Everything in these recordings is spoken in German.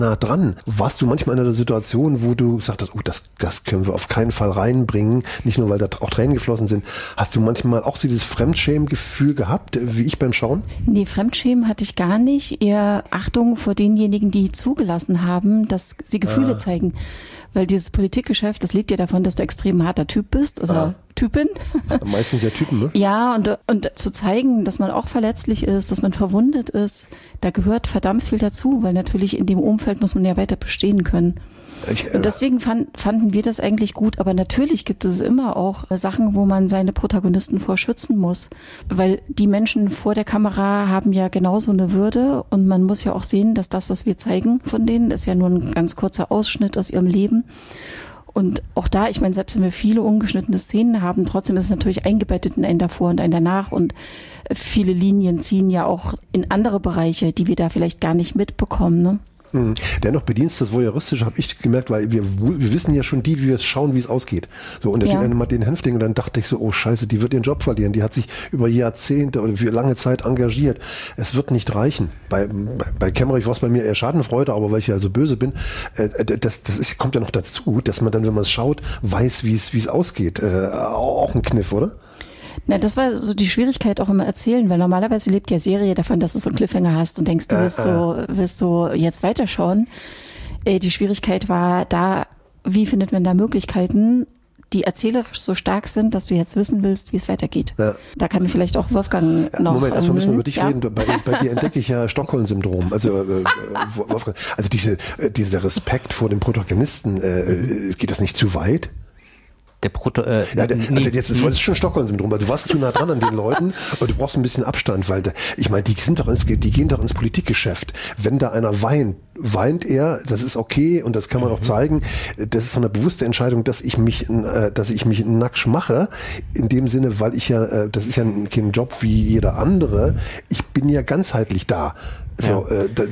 nah dran. Warst du manchmal in einer Situation, wo du gesagt hast, oh, das können wir auf keinen Fall reinbringen, nicht nur, weil da auch Tränen geflossen sind. Hast du manchmal auch so dieses Fremdschämen-Gefühl gehabt, wie ich beim Schauen? Nee, Fremdschämen hatte ich gar nicht. Eher Achtung vor denjenigen, die zugelassen haben, dass sie Gefühle zeigen. Weil dieses Politikgeschäft, das lebt ja davon, dass du extrem harter Typ bist oder Typin. Meistens ja Typen, ne? Ja, und zu zeigen, dass man auch verletzlich ist, dass man verwundet ist, da gehört verdammt viel dazu, weil natürlich in dem Umfeld muss man ja weiter bestehen können. Und deswegen fanden wir das eigentlich gut, aber natürlich gibt es immer auch Sachen, wo man seine Protagonisten vor schützen muss, weil die Menschen vor der Kamera haben ja genauso eine Würde und man muss ja auch sehen, dass das, was wir zeigen von denen, ist ja nur ein ganz kurzer Ausschnitt aus ihrem Leben. Und auch da, ich meine, selbst wenn wir viele ungeschnittene Szenen haben, trotzdem ist es natürlich eingebettet in ein davor und ein danach und viele Linien ziehen ja auch in andere Bereiche, die wir da vielleicht gar nicht mitbekommen, ne? Dennoch bedienst das Voyeuristische, habe ich gemerkt, weil wir wissen ja schon wie wir es schauen, wie es ausgeht. So, und da steht eine Madeleine Hänfling und dann dachte ich so, oh Scheiße, die wird ihren Job verlieren. Die hat sich über Jahrzehnte oder für lange Zeit engagiert. Es wird nicht reichen. Bei Kemmerich war es bei mir eher Schadenfreude, aber weil ich ja so böse bin, kommt ja noch dazu, dass man dann, wenn man es schaut, weiß, wie es ausgeht. Auch ein Kniff, oder? Na, das war so die Schwierigkeit auch im Erzählen, weil normalerweise lebt ja Serie davon, dass du so einen Cliffhanger hast und denkst, du willst du jetzt weiterschauen. Die Schwierigkeit war da, wie findet man da Möglichkeiten, die erzählerisch so stark sind, dass du jetzt wissen willst, wie es weitergeht. Ja. Da kann mir vielleicht auch Wolfgang noch... Moment, erstmal müssen wir über dich reden. Bei dir entdecke ich ja Stockholm-Syndrom. Also Wolfgang, also dieser Respekt vor dem Protagonisten, geht das nicht zu weit? Jetzt ist schon Stockholm-Syndrom, weil du warst zu nah dran an den Leuten und du brauchst ein bisschen Abstand, weil ich meine, die gehen doch ins Politikgeschäft. Wenn da einer weint er, das ist okay und das kann man auch zeigen. Das ist so eine bewusste Entscheidung, dass ich mich nackt mache, in dem Sinne, weil ich ja, das ist ja kein Job wie jeder andere. Ich bin ja ganzheitlich da. So,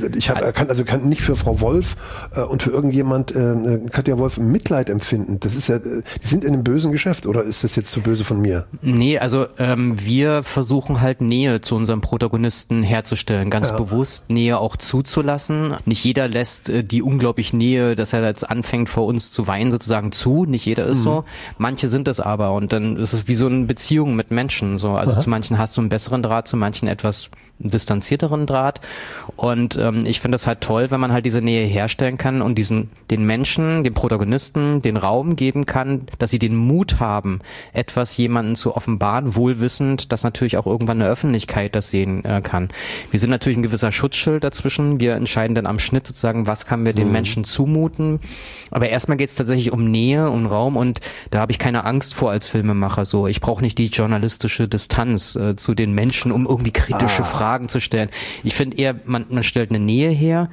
kann nicht für Frau Wolf und für irgendjemand Katja Wolf Mitleid empfinden. Das ist ja, die sind in einem bösen Geschäft, oder ist das jetzt zu böse von mir? Nee, also wir versuchen halt Nähe zu unserem Protagonisten herzustellen, ganz bewusst Nähe auch zuzulassen. Nicht jeder lässt die unglaublich Nähe, dass er jetzt anfängt vor uns zu weinen sozusagen zu. Nicht jeder ist so. Manche sind es aber und dann ist es wie so eine Beziehung mit Menschen. So, also zu manchen hast du einen besseren Draht, zu manchen etwas distanzierteren Draht. Und ich finde das halt toll, wenn man halt diese Nähe herstellen kann und den Menschen, den Protagonisten, den Raum geben kann, dass sie den Mut haben, etwas jemanden zu offenbaren, wohlwissend, dass natürlich auch irgendwann eine Öffentlichkeit das sehen kann. Wir sind natürlich ein gewisser Schutzschild dazwischen. Wir entscheiden dann am Schnitt sozusagen, was kann wir den Menschen zumuten. Aber erstmal geht es tatsächlich um Nähe, um Raum und da habe ich keine Angst vor als Filmemacher. So, ich brauche nicht die journalistische Distanz zu den Menschen, um irgendwie kritische Fragen zu stellen. Ich finde eher, man stellt eine Nähe her,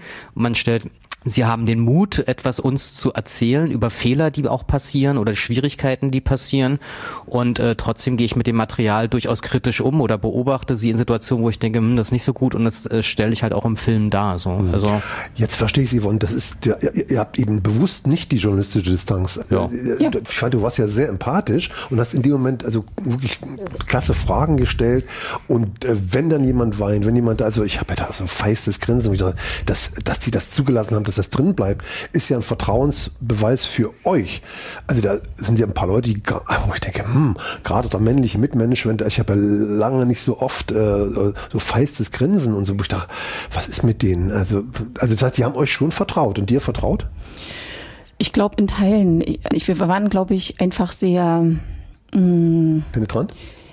sie haben den Mut, etwas uns zu erzählen über Fehler, die auch passieren oder Schwierigkeiten, die passieren und trotzdem gehe ich mit dem Material durchaus kritisch um oder beobachte sie in Situationen, wo ich denke, das ist nicht so gut und das stelle ich halt auch im Film dar. So. Also jetzt verstehe ich Sie, Yvonne, das ist, ihr habt eben bewusst nicht die journalistische Distanz. Ja. Ich fand, du warst ja sehr empathisch und hast in dem Moment also wirklich klasse Fragen gestellt und wenn dann jemand weint, also ich habe ja da so ein feistes Grinsen, dass sie das zugelassen haben, dass das drin bleibt, ist ja ein Vertrauensbeweis für euch. Also da sind ja ein paar Leute, wo ich denke, gerade der männliche Mitmensch, ich habe ja lange nicht so oft so feistes Grinsen und so, wo ich dachte, was ist mit denen? Also das heißt, die haben euch schon vertraut und dir vertraut? Ich glaube in Teilen. Wir waren, glaube ich, einfach sehr penetrant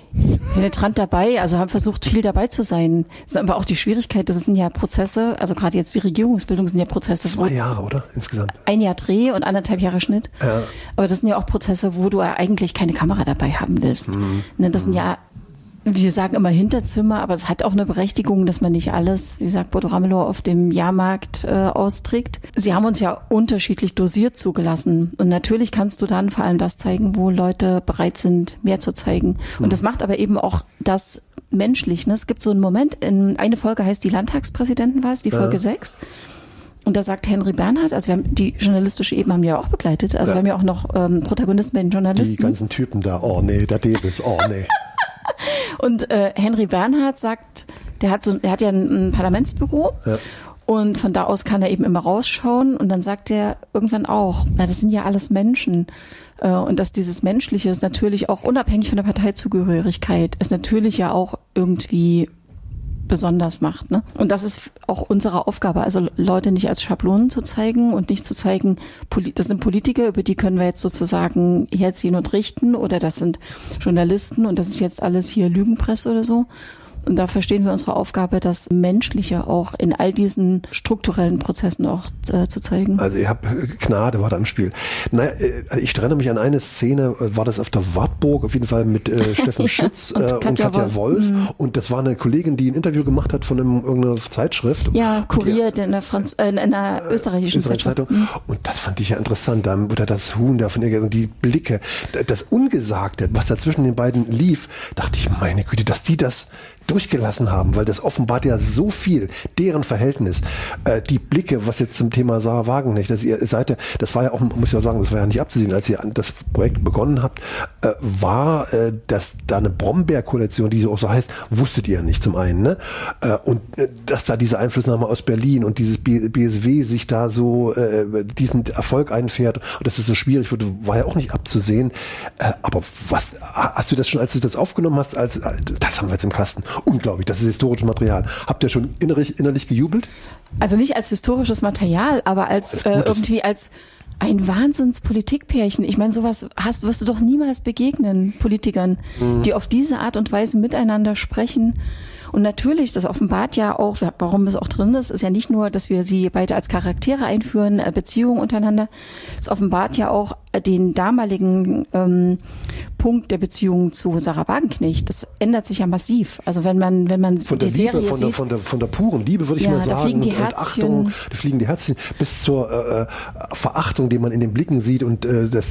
dabei, also haben versucht, viel dabei zu sein. Das ist aber auch die Schwierigkeit, das sind ja Prozesse, also gerade jetzt die Regierungsbildung sind ja Prozesse. 2 Jahre, oder? Insgesamt. 1 Jahr Dreh und 1,5 Jahre Schnitt. Ja. Aber das sind ja auch Prozesse, wo du eigentlich keine Kamera dabei haben willst. Das sind ja, wir sagen immer Hinterzimmer, aber es hat auch eine Berechtigung, dass man nicht alles, wie sagt Bodo Ramelow, auf dem Jahrmarkt austrägt. Sie haben uns ja unterschiedlich dosiert zugelassen. Und natürlich kannst du dann vor allem das zeigen, wo Leute bereit sind, mehr zu zeigen. Und das macht aber eben auch das menschlich. Ne? Es gibt so einen Moment, eine Folge heißt die Landtagspräsidenten, war es, die Folge 6. Und da sagt Henry Bernhard, also wir haben die journalistische Ebene haben wir ja auch begleitet, also wir haben ja auch noch Protagonisten bei den Journalisten. Die ganzen Typen da, oh nee, der Davis, oh nee. Und Henry Bernhard sagt, er hat ja ein Parlamentsbüro Und von da aus kann er eben immer rausschauen und dann sagt er irgendwann auch, na, das sind ja alles Menschen. Und dass dieses Menschliche ist natürlich auch unabhängig von der Parteizugehörigkeit, ist natürlich ja auch irgendwie besonders macht. Ne? Und das ist auch unsere Aufgabe, also Leute nicht als Schablonen zu zeigen und nicht zu zeigen, das sind Politiker, über die können wir jetzt sozusagen herziehen und richten, oder das sind Journalisten und das ist jetzt alles hier Lügenpresse oder so. Und da verstehen wir unsere Aufgabe, das Menschliche auch in all diesen strukturellen Prozessen auch zu zeigen. Also ihr habt Gnade war da im Spiel. Naja, ich erinnere mich an eine Szene, war das auf der Wartburg, auf jeden Fall mit Steffen Schütz und Katja Wolf. Und das war eine Kollegin, die ein Interview gemacht hat von irgendeiner Zeitschrift. Ja, Kurier in einer österreichischen Zeitung. Und das fand ich ja interessant. Da wurde das Huhn da von ihr und die Blicke, das Ungesagte, was da zwischen den beiden lief, dachte ich, meine Güte, dass die das durchgelassen haben, weil das offenbart ja so viel, deren Verhältnis, die Blicke, was jetzt zum Thema Sarah Wagenknecht, dass ihr Seite, das war ja auch, muss ich ja sagen, das war ja nicht abzusehen, als ihr das Projekt begonnen habt, war, dass da eine Brombeer-Koalition, die so auch so heißt, wusstet ihr ja nicht zum einen, ne? Und dass da diese Einflussnahme aus Berlin und dieses BSW sich da so diesen Erfolg einfährt und dass es so schwierig wurde, war ja auch nicht abzusehen. Aber was, hast du das schon, als du das aufgenommen hast, das haben wir jetzt im Kasten. Unglaublich, das ist historisches Material. Habt ihr schon innerlich gejubelt? Also nicht als historisches Material, aber als irgendwie als ein Wahnsinns-Politikpärchen. Ich meine, sowas wirst du doch niemals begegnen, Politikern, die auf diese Art und Weise miteinander sprechen. Und natürlich, das offenbart ja auch, warum es auch drin ist ja nicht nur, dass wir sie beide als Charaktere einführen, Beziehungen untereinander. Es offenbart ja auch den damaligen Punkt der Beziehung zu Sarah Wagenknecht. Das ändert sich ja massiv. Also wenn man von die Serie Liebe, sieht, von der puren Liebe würde ich mal sagen, da fliegen die Herzchen. Achtung, da fliegen die Herzchen bis zur Verachtung, die man in den Blicken sieht und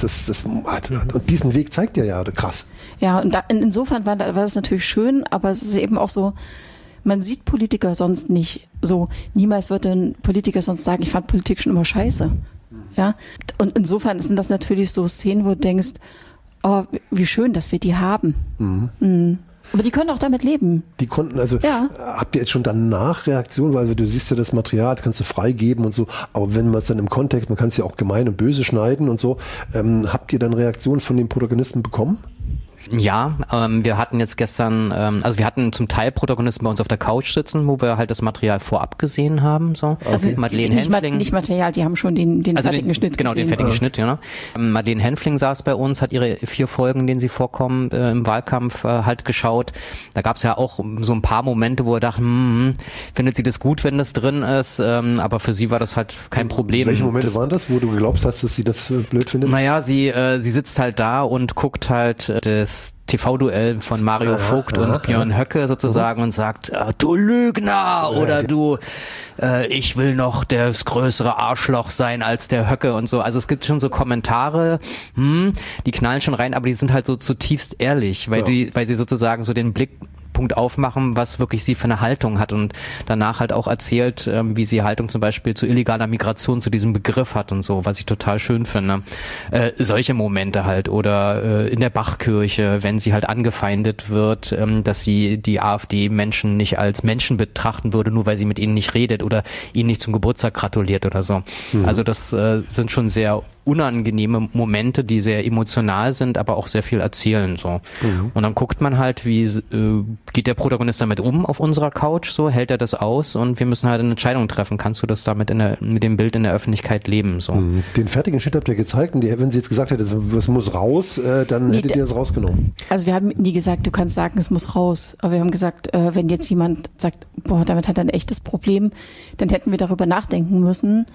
und diesen Weg zeigt ja krass. Ja, und insofern war das natürlich schön, aber es ist eben auch so, man sieht Politiker sonst nicht so. Niemals wird ein Politiker sonst sagen, ich fand Politik schon immer scheiße. Ja, und insofern sind das natürlich so Szenen, wo du denkst, oh, wie schön, dass wir die haben. Aber die können auch damit leben. Die konnten, also habt ihr jetzt schon danach Reaktionen, weil du siehst ja das Material, das kannst du freigeben und so, aber wenn man es dann im Kontext, man kann es ja auch gemein und böse schneiden und so, habt ihr dann Reaktionen von den Protagonisten bekommen? Ja, wir hatten jetzt gestern, also wir hatten zum Teil Protagonisten bei uns auf der Couch sitzen, wo wir halt das Material vorab gesehen haben. So. Also Madeleine Henfling. Nicht Material, die haben schon den fertigen Schnitt gesehen. Genau, den fertigen Schnitt, ja. Madeleine Henfling saß bei uns, hat ihre 4 Folgen, in denen sie vorkommen, im Wahlkampf halt geschaut. Da gab es ja auch so ein paar Momente, wo er dachte, findet sie das gut, wenn das drin ist, aber für sie war das halt kein Problem. Welche Momente waren das, wo du geglaubt hast, dass sie das blöd findet? Naja, sie sitzt halt da und guckt halt das TV-Duell von Mario Vogt und Björn Höcke sozusagen und sagt, du Lügner oder du, ich will noch das größere Arschloch sein als der Höcke und so. Also es gibt schon so Kommentare, die knallen schon rein, aber die sind halt so zutiefst ehrlich, weil sie sozusagen so den Blickpunkt aufmachen, was wirklich sie für eine Haltung hat und danach halt auch erzählt, wie sie Haltung zum Beispiel zu illegaler Migration, zu diesem Begriff hat und so, was ich total schön finde. Solche Momente halt oder in der Bachkirche, wenn sie halt angefeindet wird, dass sie die AfD-Menschen nicht als Menschen betrachten würde, nur weil sie mit ihnen nicht redet oder ihnen nicht zum Geburtstag gratuliert oder so. Also das sind schon sehr unangenehme Momente, die sehr emotional sind, aber auch sehr viel erzählen so. Und dann guckt man halt, wie geht der Protagonist damit um auf unserer Couch, so hält er das aus und wir müssen halt eine Entscheidung treffen. Kannst du das damit mit dem Bild in der Öffentlichkeit leben? So. Den fertigen Schnitt habt ihr gezeigt und wenn sie jetzt gesagt hätte, es muss raus, dann hättet ihr das rausgenommen. Also wir haben nie gesagt, du kannst sagen, es muss raus. Aber wir haben gesagt, wenn jetzt jemand sagt, boah, damit hat er ein echtes Problem, dann hätten wir darüber nachdenken müssen,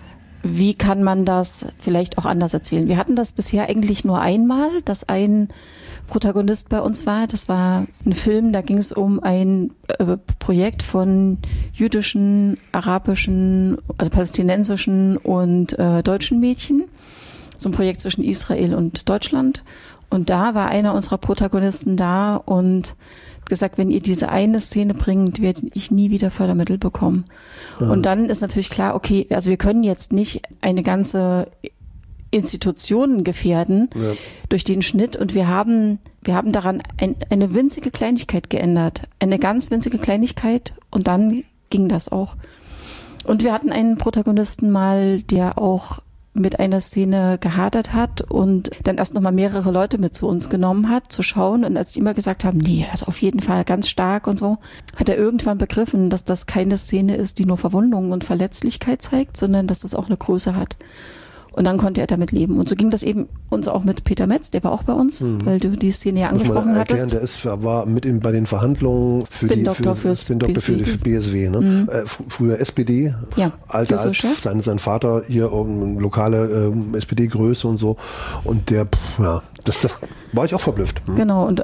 wie kann man das vielleicht auch anders erzählen. Wir hatten das bisher eigentlich nur einmal, dass ein Protagonist bei uns war. Das war ein Film, da ging es um ein Projekt von jüdischen, arabischen, also palästinensischen und deutschen Mädchen. So ein Projekt zwischen Israel und Deutschland. Und da war einer unserer Protagonisten da und gesagt, wenn ihr diese eine Szene bringt, werde ich nie wieder Fördermittel bekommen. Und dann ist natürlich klar, okay, also wir können jetzt nicht eine ganze Institution gefährden durch den Schnitt und wir haben daran eine winzige Kleinigkeit geändert. Eine ganz winzige Kleinigkeit und dann ging das auch. Und wir hatten einen Protagonisten mal, der auch mit einer Szene gehadert hat und dann erst nochmal mehrere Leute mit zu uns genommen hat, zu schauen. Und als die immer gesagt haben, nee, er ist auf jeden Fall ganz stark und so, hat er irgendwann begriffen, dass das keine Szene ist, die nur Verwundung und Verletzlichkeit zeigt, sondern dass das auch eine Größe hat. Und dann konnte er damit leben. Und so ging das eben uns auch mit Peter Metz, der war auch bei uns, weil du die Szene ja angesprochen hattest. Der war mit bei den Verhandlungen für Spin-Doktor für BSW. Ne? Früher SPD, ja, sein Vater hier lokale SPD-Größe und so. Und das war ich auch verblüfft. Genau, und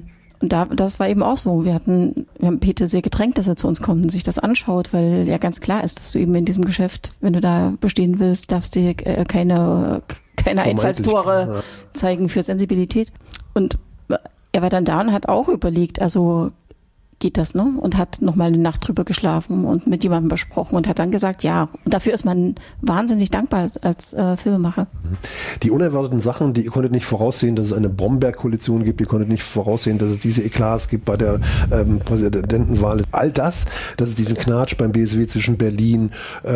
das war eben auch so. Wir haben Peter sehr gedrängt, dass er zu uns kommt und sich das anschaut, weil ja ganz klar ist, dass du eben in diesem Geschäft, wenn du da bestehen willst, darfst du keine Einfallstore zeigen für Sensibilität. Und er war dann da und hat auch überlegt, also geht das, ne? Und hat nochmal eine Nacht drüber geschlafen und mit jemandem besprochen und hat dann gesagt, ja. Und dafür ist man wahnsinnig dankbar als Filmemacher. Die unerwarteten Sachen, ihr konntet nicht voraussehen, dass es eine Bromberg-Koalition gibt, ihr konntet nicht voraussehen, dass es diese Eklats gibt bei der Präsidentenwahl. All das, dass es diesen Knatsch beim BSW zwischen Berlin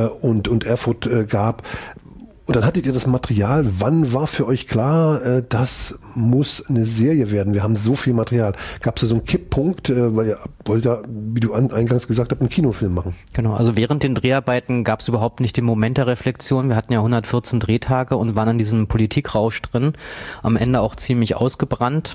und Erfurt gab. Und dann hattet ihr das Material. Wann war für euch klar, das muss eine Serie werden? Wir haben so viel Material. Gab es da so einen Kipppunkt, weil ihr wollt ja, wie du eingangs gesagt habt, einen Kinofilm machen? Genau, also während den Dreharbeiten gab es überhaupt nicht den Moment der Reflexion. Wir hatten ja 114 Drehtage und waren in diesem Politikrausch drin. Am Ende auch ziemlich ausgebrannt.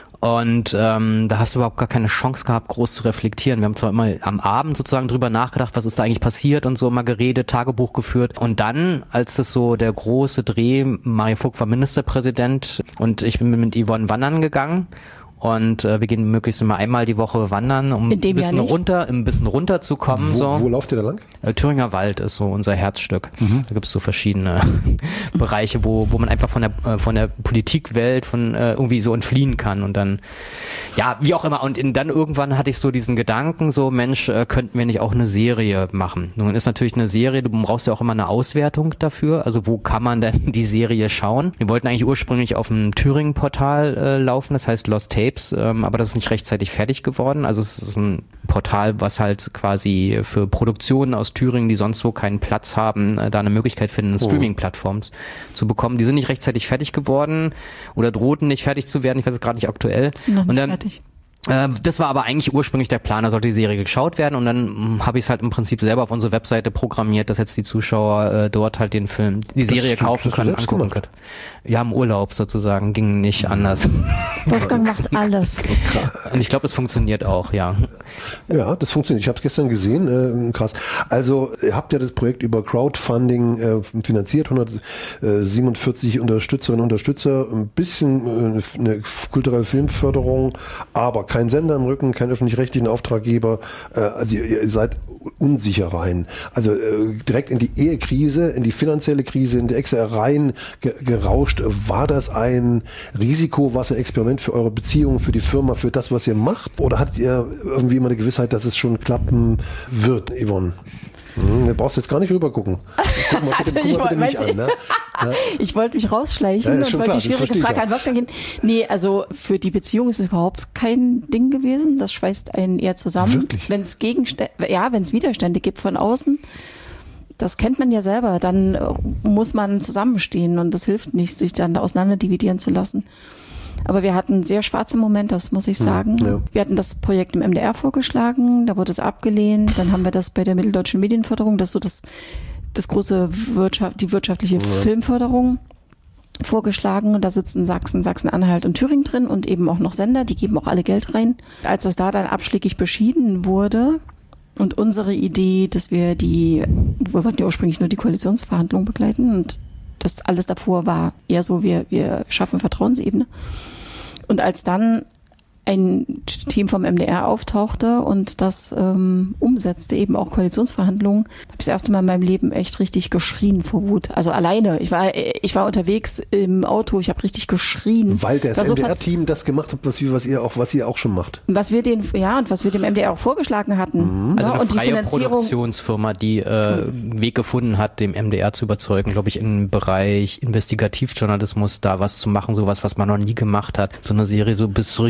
Und da hast du überhaupt gar keine Chance gehabt, groß zu reflektieren. Wir haben zwar immer am Abend sozusagen drüber nachgedacht, was ist da eigentlich passiert und so, mal geredet, Tagebuch geführt. Und dann, als es so der große Dreh, Mario Vogt war Ministerpräsident und ich bin mit Yvonne wandern gegangen. Und wir gehen möglichst immer einmal die Woche wandern, um ein bisschen runterzukommen. Wo lauft ihr da lang? Thüringer Wald ist so unser Herzstück. Da gibt es so verschiedene Bereiche, wo man einfach von der Politikwelt irgendwie so entfliehen kann. Und dann, ja, wie auch immer. Und dann irgendwann hatte ich so diesen Gedanken, so Mensch, könnten wir nicht auch eine Serie machen? Nun ist natürlich eine Serie, du brauchst ja auch immer eine Auswertung dafür. Also wo kann man denn die Serie schauen? Wir wollten eigentlich ursprünglich auf dem Thüringen-Portal laufen, das heißt Lost Tapes. Aber das ist nicht rechtzeitig fertig geworden. Also es ist ein Portal, was halt quasi für Produktionen aus Thüringen, die sonst so keinen Platz haben, da eine Möglichkeit finden, Streaming-Plattformen zu bekommen. Die sind nicht rechtzeitig fertig geworden oder drohten nicht fertig zu werden. Ich weiß es gerade nicht aktuell. Sind noch nicht fertig. Das war aber eigentlich ursprünglich der Plan, da sollte die Serie geschaut werden und dann habe ich es halt im Prinzip selber auf unsere Webseite programmiert, dass jetzt die Zuschauer dort halt den Film, die Serie kaufen können, angucken können. Ja, im Urlaub sozusagen, ging nicht anders. Wolfgang macht alles. Und ich glaube, es funktioniert auch, ja. Ja, das funktioniert. Ich habe es gestern gesehen, krass. Also ihr habt ja das Projekt über Crowdfunding finanziert, 147 Unterstützerinnen und Unterstützer, ein bisschen eine kulturelle Filmförderung, aber kein Sender im Rücken, kein öffentlich-rechtlichen Auftraggeber. Also ihr seid unsicher rein. Also direkt in die Ehekrise, in die finanzielle Krise, in die Exe rein gerauscht. War das ein Risiko, was ein Experiment für eure Beziehung, für die Firma, für das, was ihr macht? Oder hattet ihr irgendwie immer eine Gewissheit, dass es schon klappen wird, Yvonne? Du brauchst jetzt gar nicht rüber gucken. Guck mal bitte mich an. Ne? Ja. Ich wollte mich rausschleichen und wollte die schwierige Frage an Wolfgang gehen. Nee, also für die Beziehung ist es überhaupt kein Ding gewesen. Das schweißt einen eher zusammen. Wirklich? Wenn es Widerstände gibt von außen, das kennt man ja selber, dann muss man zusammenstehen und das hilft nicht, sich dann auseinander dividieren zu lassen. Aber wir hatten sehr schwarze Momente, das muss ich sagen. Ja. Wir hatten das Projekt im MDR vorgeschlagen, da wurde es abgelehnt. Dann haben wir das bei der Mitteldeutschen Medienförderung, das ist so das große die wirtschaftliche Filmförderung vorgeschlagen. Und da sitzen Sachsen-Anhalt und Thüringen drin und eben auch noch Sender, die geben auch alle Geld rein. Als das da dann abschlägig beschieden wurde und unsere Idee, dass wir wollten ja ursprünglich nur die Koalitionsverhandlungen begleiten und das alles davor war eher so, wir schaffen Vertrauensebene. Und als dann ein Team vom MDR auftauchte und das umsetzte, eben auch Koalitionsverhandlungen, habe ich das erste Mal in meinem Leben echt richtig geschrien vor Wut. Also alleine. Ich war unterwegs im Auto, ich habe richtig geschrien. Weil das MDR-Team das gemacht hat, was ihr auch schon macht. Was wir dem MDR auch vorgeschlagen hatten. Also eine und freie die Finanzierung, Produktionsfirma, die einen Weg gefunden hat, dem MDR zu überzeugen, glaube ich, im Bereich Investigativjournalismus da was zu machen, sowas, was man noch nie gemacht hat. So eine Serie so bis zur Regierungswahl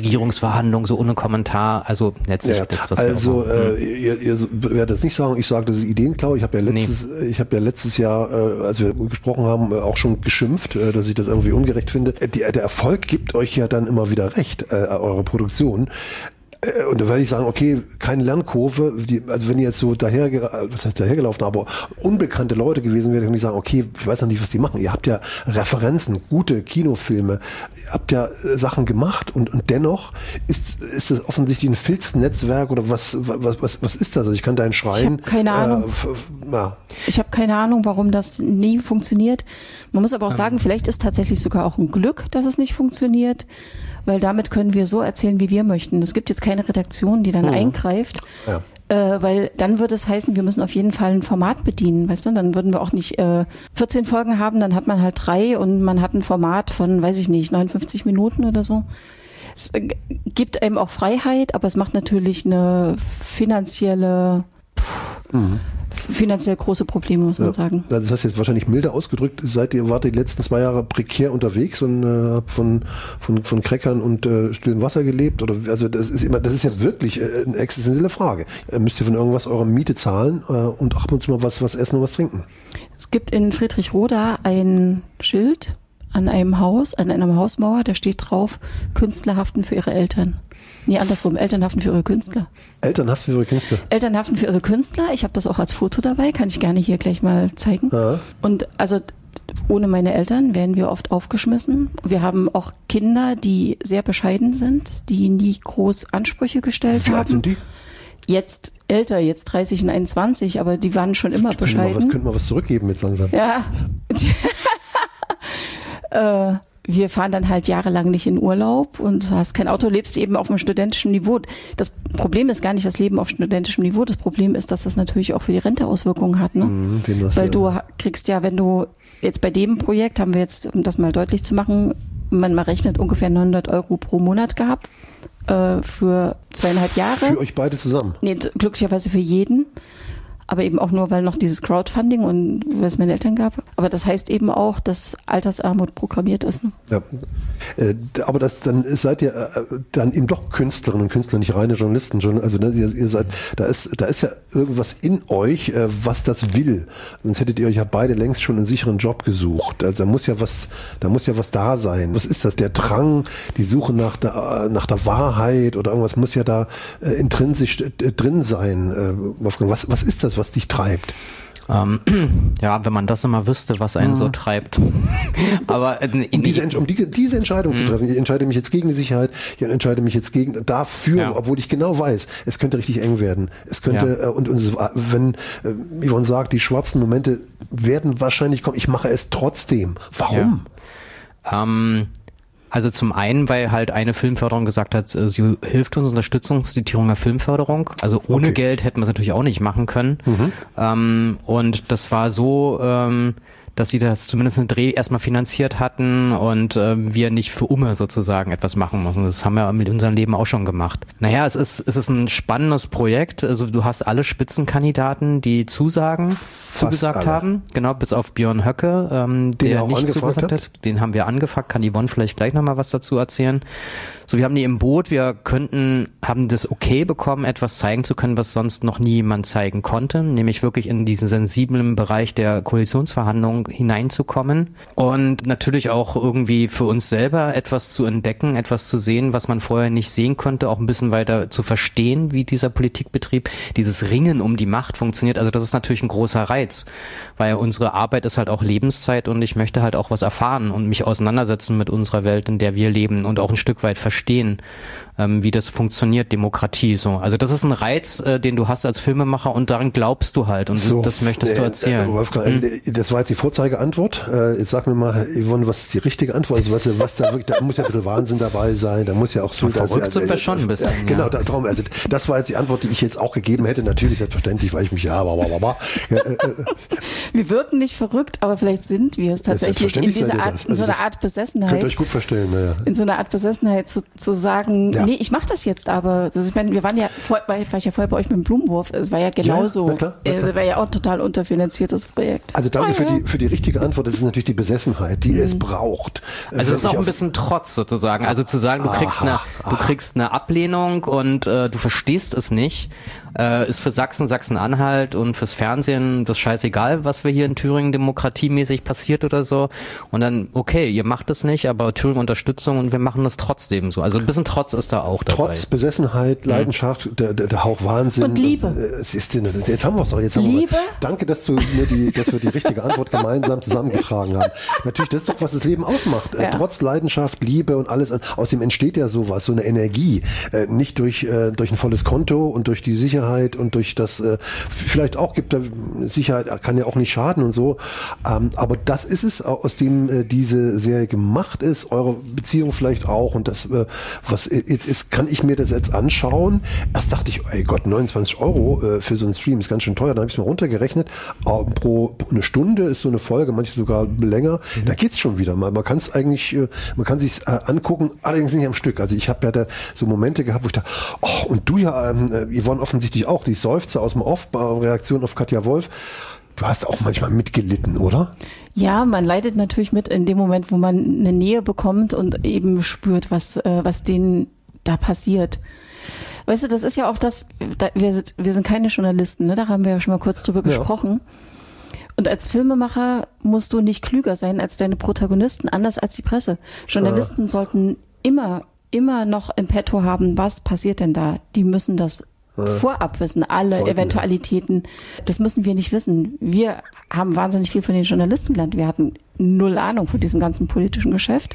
Koalitionsverhandlungen so ohne Kommentar, also letztlich das, was also ihr werdet es nicht sagen, ich sage, das ist Ideenklau. Ich habe ja letztes Jahr, als wir gesprochen haben, auch schon geschimpft, dass ich das irgendwie ungerecht finde. Der Erfolg gibt euch ja dann immer wieder recht, eure Produktion. Und da werde ich sagen, okay, keine Lernkurve, also wenn ihr jetzt so dahergelaufen, aber unbekannte Leute gewesen wären, kann ich sagen, okay, ich weiß noch nicht, was die machen. Ihr habt ja Referenzen, gute Kinofilme, ihr habt ja Sachen gemacht und dennoch ist das offensichtlich ein Filznetzwerk oder was ist das? Also ich kann deinen Schreien. Ich habe keine Ahnung. Ich habe keine Ahnung, warum das nie funktioniert. Man muss aber auch sagen, vielleicht ist tatsächlich sogar auch ein Glück, dass es nicht funktioniert. Weil damit können wir so erzählen, wie wir möchten. Es gibt jetzt keine Redaktion, die dann eingreift, weil dann würde es heißen, wir müssen auf jeden Fall ein Format bedienen, weißt du? Dann würden wir auch nicht 14 Folgen haben, dann hat man halt 3 und man hat ein Format von, weiß ich nicht, 59 Minuten oder so. Es gibt einem auch Freiheit, aber es macht natürlich eine finanziell große Probleme, muss man sagen. Also das heißt jetzt wahrscheinlich milder ausgedrückt, wart ihr die letzten 2 Jahre prekär unterwegs und habt von Crackern und stillem Wasser gelebt? Oder also das ist ja wirklich eine existenzielle Frage. Müsst ihr von irgendwas eure Miete zahlen und ab und zu mal was essen und was trinken? Es gibt in Friedrichroda ein Schild an einer Hausmauer, da steht drauf: Künstler haften für ihre Eltern. Nee, andersrum, Eltern haften für ihre Künstler. Eltern haften für ihre Künstler? Eltern haften für ihre Künstler. Ich habe das auch als Foto dabei, kann ich gerne hier gleich mal zeigen. Ja. Und also ohne meine Eltern wären wir oft aufgeschmissen. Wir haben auch Kinder, die sehr bescheiden sind, die nie groß Ansprüche gestellt haben. Wie alt sind die? Jetzt älter, jetzt 30 und 21, aber die waren schon immer bescheiden. Könnten wir was zurückgeben jetzt langsam. Ja. Wir fahren dann halt jahrelang nicht in Urlaub und hast kein Auto, lebst eben auf einem studentischen Niveau. Das Problem ist gar nicht das Leben auf studentischem Niveau. Das Problem ist, dass das natürlich auch für die Rente Auswirkungen hat. Ne? Weil du kriegst ja, wenn du jetzt bei dem Projekt, haben wir jetzt, um das mal deutlich zu machen, man mal rechnet, ungefähr 900 € pro Monat gehabt für 2,5 Jahre. Für euch beide zusammen? Nee, glücklicherweise für jeden. Aber eben auch nur, weil noch dieses Crowdfunding und weil es meine Eltern gab. Aber das heißt eben auch, dass Altersarmut programmiert ist. Ne? Ja, aber dann seid ihr dann eben doch Künstlerinnen und Künstler, nicht reine Journalisten. Also ihr seid, da ist ja irgendwas in euch, was das will. Sonst hättet ihr euch ja beide längst schon einen sicheren Job gesucht. Also da muss ja was da sein. Was ist das? Der Drang, die Suche nach der Wahrheit oder irgendwas muss ja da intrinsisch drin sein. Wolfgang, was ist das, was dich treibt? Ja, wenn man das immer wüsste, was einen so treibt. Aber diese Entscheidung zu treffen, ich entscheide mich jetzt gegen die Sicherheit, ich entscheide mich jetzt dafür, obwohl ich genau weiß, es könnte richtig eng werden. Es könnte, und wenn Yvonne sagt, die schwarzen Momente werden wahrscheinlich kommen, ich mache es trotzdem. Warum? Ja. Also zum einen, weil halt eine Filmförderung gesagt hat, sie hilft uns, unterstützt uns die Thüringer Filmförderung. Also ohne Geld hätten wir es natürlich auch nicht machen können. Und das war so, dass sie das zumindest einen Dreh erstmal finanziert hatten und wir nicht für Umme sozusagen etwas machen müssen. Das haben wir mit unserem Leben auch schon gemacht. Naja, es ist ein spannendes Projekt. Also du hast alle Spitzenkandidaten, die zugesagt haben. Genau, bis auf Björn Höcke, der nicht zugesagt hat. Den haben wir angefragt. Kann Yvonne vielleicht gleich nochmal was dazu erzählen. So, wir haben die im Boot, haben das okay bekommen, etwas zeigen zu können, was sonst noch nie jemand zeigen konnte, nämlich wirklich in diesen sensiblen Bereich der Koalitionsverhandlungen hineinzukommen und natürlich auch irgendwie für uns selber etwas zu entdecken, etwas zu sehen, was man vorher nicht sehen konnte, auch ein bisschen weiter zu verstehen, wie dieser Politikbetrieb, dieses Ringen um die Macht funktioniert. Also das ist natürlich ein großer Reiz, weil unsere Arbeit ist halt auch Lebenszeit und ich möchte halt auch was erfahren und mich auseinandersetzen mit unserer Welt, in der wir leben und auch ein Stück weit verstehen, wie das funktioniert, Demokratie. So. Also das ist ein Reiz, den du hast als Filmemacher und daran glaubst du halt und das möchtest du erzählen. Wolfgang, das war jetzt die Vorzeigeantwort. Jetzt sag mir mal, Yvonne, was ist die richtige Antwort? Also was da wirklich, da muss ja ein bisschen Wahnsinn dabei sein, da muss ja auch so... Verrückt sind wir schon ein bisschen. Genau, darum, also das war jetzt die Antwort, die ich jetzt auch gegeben hätte. Natürlich, selbstverständlich, weil ich mich Wir wirken nicht verrückt, aber vielleicht sind wir es tatsächlich in dieser Art, in so einer Art Besessenheit. Könnt ihr euch gut verstehen, naja. In so einer Art Besessenheit zu sagen, nee, ich mache das jetzt aber. Ich meine, wir waren ja, war ich ja vorher bei euch mit dem Blumenwurf, es war ja genauso. Ja, na klar. Das war ja auch total unterfinanziertes Projekt. Also danke für die richtige Antwort ist natürlich die Besessenheit, die es braucht. Also das ist auch ein bisschen Trotz sozusagen. Also zu sagen, du kriegst eine Ablehnung und du verstehst es nicht, ist für Sachsen-Anhalt und fürs Fernsehen das scheißegal, was wir hier in Thüringen demokratiemäßig passiert oder so. Und dann, okay, ihr macht es nicht, aber Thüringen Unterstützung und wir machen das trotzdem so. Also ein bisschen Trotz ist da auch dabei. Trotz, Besessenheit, Leidenschaft, der Hauch Wahnsinn. Und Liebe. Jetzt haben wir es doch. Liebe? Danke, dass wir die richtige Antwort gemeinsam zusammengetragen haben. Natürlich, das ist doch, was das Leben ausmacht. Ja. Trotz Leidenschaft, Liebe und alles. Außerdem entsteht ja sowas, so eine Energie. Nicht durch ein volles Konto und durch die Sicherheit und durch das, vielleicht auch gibt da Sicherheit, kann ja auch nicht schaden und so. Aber das ist es, aus dem diese Serie gemacht ist, eure Beziehung vielleicht auch. Und das, was jetzt ist, kann ich mir das jetzt anschauen. Erst dachte ich, ey Gott, 29 € für so einen Stream ist ganz schön teuer. Dann habe ich es mal runtergerechnet. Pro eine Stunde ist so eine Folge, manche sogar länger. Da geht's schon wieder. Man kann es eigentlich, man kann sich's angucken, allerdings nicht am Stück. Also ich habe ja da so Momente gehabt, wo ich dachte, oh, und du ja, Yvonne offensichtlich auch, die Seufzer aus dem Off, Reaktion auf Katja Wolf. Du hast auch manchmal mitgelitten, oder? Ja, man leidet natürlich mit in dem Moment, wo man eine Nähe bekommt und eben spürt, was denen da passiert. Weißt du, das ist ja auch das, wir sind keine Journalisten, ne? Da haben wir ja schon mal kurz drüber gesprochen. Und als Filmemacher musst du nicht klüger sein als deine Protagonisten, anders als die Presse. Journalisten sollten immer noch im Petto haben, was passiert denn da? Die müssen das vorab wissen, alle Eventualitäten. Das müssen wir nicht wissen. Wir haben wahnsinnig viel von den Journalisten gelernt. Wir hatten null Ahnung von diesem ganzen politischen Geschäft.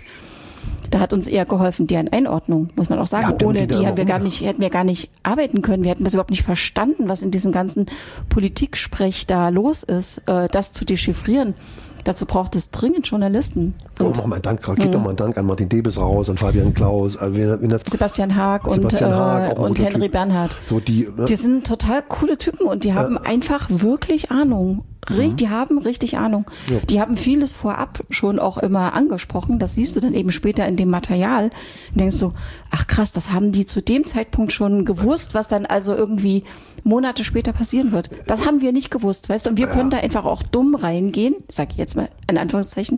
Da hat uns eher geholfen, deren Einordnung, muss man auch sagen. Ohne die hätten wir gar nicht arbeiten können. Wir hätten das überhaupt nicht verstanden, was in diesem ganzen Politiksprech da los ist, das zu dechiffrieren. Dazu braucht es dringend Journalisten. Und geht nochmal ein Dank an Martin Debes raus und Fabian Klaus, Sebastian Haag und Henry Bernhard. So die sind total coole Typen und die haben einfach wirklich Ahnung. Die haben richtig Ahnung. Ja. Die haben vieles vorab schon auch immer angesprochen. Das siehst du dann eben später in dem Material. Und denkst du, ach krass, das haben die zu dem Zeitpunkt schon gewusst, was dann also irgendwie Monate später passieren wird. Das haben wir nicht gewusst, weißt du? Und wir können da einfach auch dumm reingehen, sag ich jetzt mal in Anführungszeichen,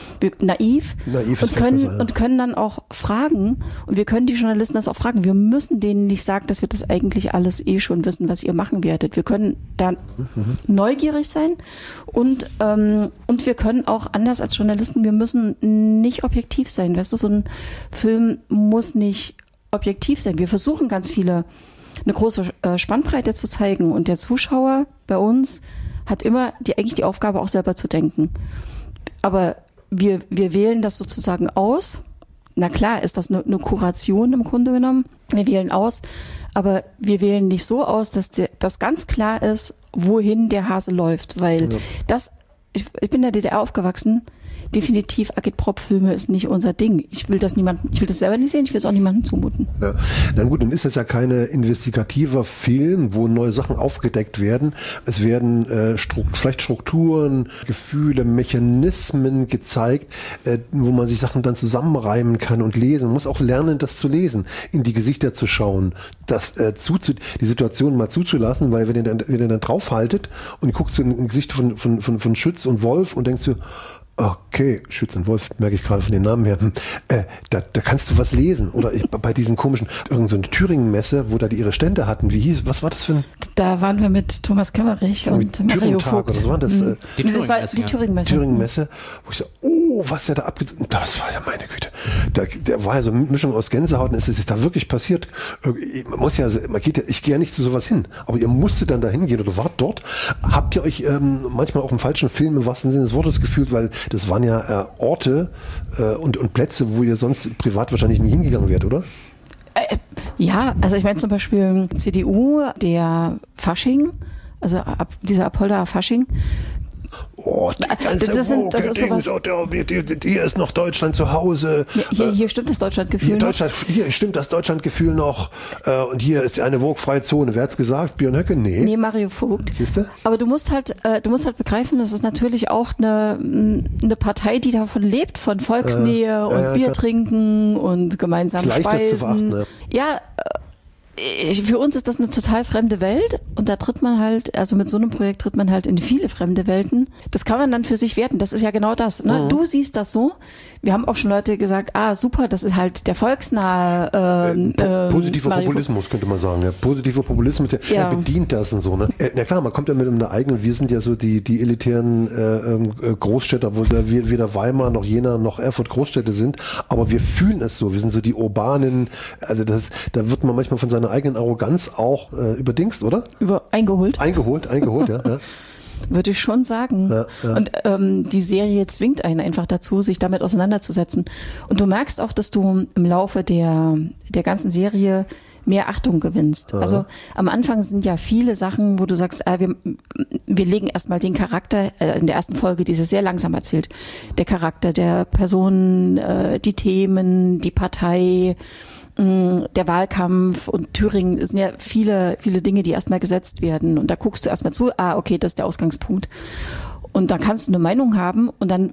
naiv und können dann auch fragen, und wir können die Journalisten das auch fragen. Wir müssen denen nicht sagen, dass wir das eigentlich alles schon wissen, was ihr machen werdet. Wir können da neugierig sein und wir können auch anders als Journalisten, wir müssen nicht objektiv sein. Weißt du, so ein Film muss nicht objektiv sein. Wir versuchen eine große Spannbreite zu zeigen, und der Zuschauer bei uns hat immer eigentlich die Aufgabe, auch selber zu denken. Aber wir wählen das sozusagen aus. Na klar, ist das eine Kuration im Grunde genommen. Wir wählen aus, aber wir wählen nicht so aus, dass das ganz klar ist, wohin der Hase läuft. Weil ich bin in der DDR aufgewachsen. Definitiv Agitprop-Filme ist nicht unser Ding. Ich will das selber nicht sehen, ich will es auch niemandem zumuten. Ja. Na gut, dann ist es ja kein investigativer Film, wo neue Sachen aufgedeckt werden. Es werden vielleicht Strukturen, Gefühle, Mechanismen gezeigt, wo man sich Sachen dann zusammenreimen kann und lesen. Man muss auch lernen, das zu lesen, in die Gesichter zu schauen, die Situation mal zuzulassen, weil wenn ihr dann draufhaltet und guckst du in ein Gesicht von Schütz und Wolf und denkst du, okay, Schütz und Wolf, merke ich gerade von den Namen her, da kannst du was lesen. Oder bei diesen komischen, irgend so eine Thüringen-Messe, wo da die ihre Stände hatten, was war das für ein? Da waren wir mit Thomas Kemmerich und Mario Vogt. Oder so war das? Das war die Thüringen-Messe. Thüringen-Messe, wo ich so, was der da abgezogen, das war ja meine Güte. Der war ja so eine Mischung aus Gänsehaut, und es ist da wirklich passiert. Ich gehe ja nicht zu sowas hin, aber ihr musstet dann da hingehen oder wart dort. Habt ihr euch manchmal auch im falschen Film im wahrsten Sinne des Wortes gefühlt, weil das waren ja Orte und Plätze, wo ihr sonst privat wahrscheinlich nie hingegangen wärt, oder? Ja, also ich meine zum Beispiel CDU, der Fasching, also dieser Apolda Fasching. Oh, das ist sowas. Hier ist noch Deutschland zu Hause. Hier stimmt das Deutschlandgefühl noch. Hier stimmt das Deutschlandgefühl noch. Und hier ist eine wogfreie Zone. Wer hat's gesagt? Björn Höcke? Nee, Mario Vogt. Siehst du? Aber du musst halt begreifen, das ist natürlich auch eine Partei, die davon lebt, von Volksnähe und Bier trinken und gemeinsam speisen. Zu beachten, ne? Ja, Für uns ist das eine total fremde Welt und da tritt man halt, also mit so einem Projekt tritt man halt in viele fremde Welten. Das kann man dann für sich werten, das ist ja genau das. Ne? Du siehst das so. Wir haben auch schon Leute gesagt, super, das ist halt der volksnahe positiver Populismus, könnte man sagen. Ja. Positiver Populismus, der bedient das und so. Ne? Na klar, man kommt ja mit einem eigenen, wir sind ja so die elitären Großstädter, wo weder Weimar noch Jena noch Erfurt Großstädte sind, aber wir fühlen es so. Wir sind so die urbanen, also da wird man manchmal von seiner eigenen Arroganz auch überdingst, oder? Eingeholt, ja. Würde ich schon sagen. Ja. Und die Serie zwingt einen einfach dazu, sich damit auseinanderzusetzen. Und du merkst auch, dass du im Laufe der ganzen Serie mehr Achtung gewinnst. Aha. Also am Anfang sind ja viele Sachen, wo du sagst, wir legen erstmal den Charakter, in der ersten Folge, die ist sehr langsam erzählt, der Charakter der Person, die Themen, die Partei, der Wahlkampf und Thüringen, es sind ja viele, viele Dinge, die erstmal gesetzt werden. Und da guckst du erstmal zu, okay, das ist der Ausgangspunkt. Und dann kannst du eine Meinung haben und dann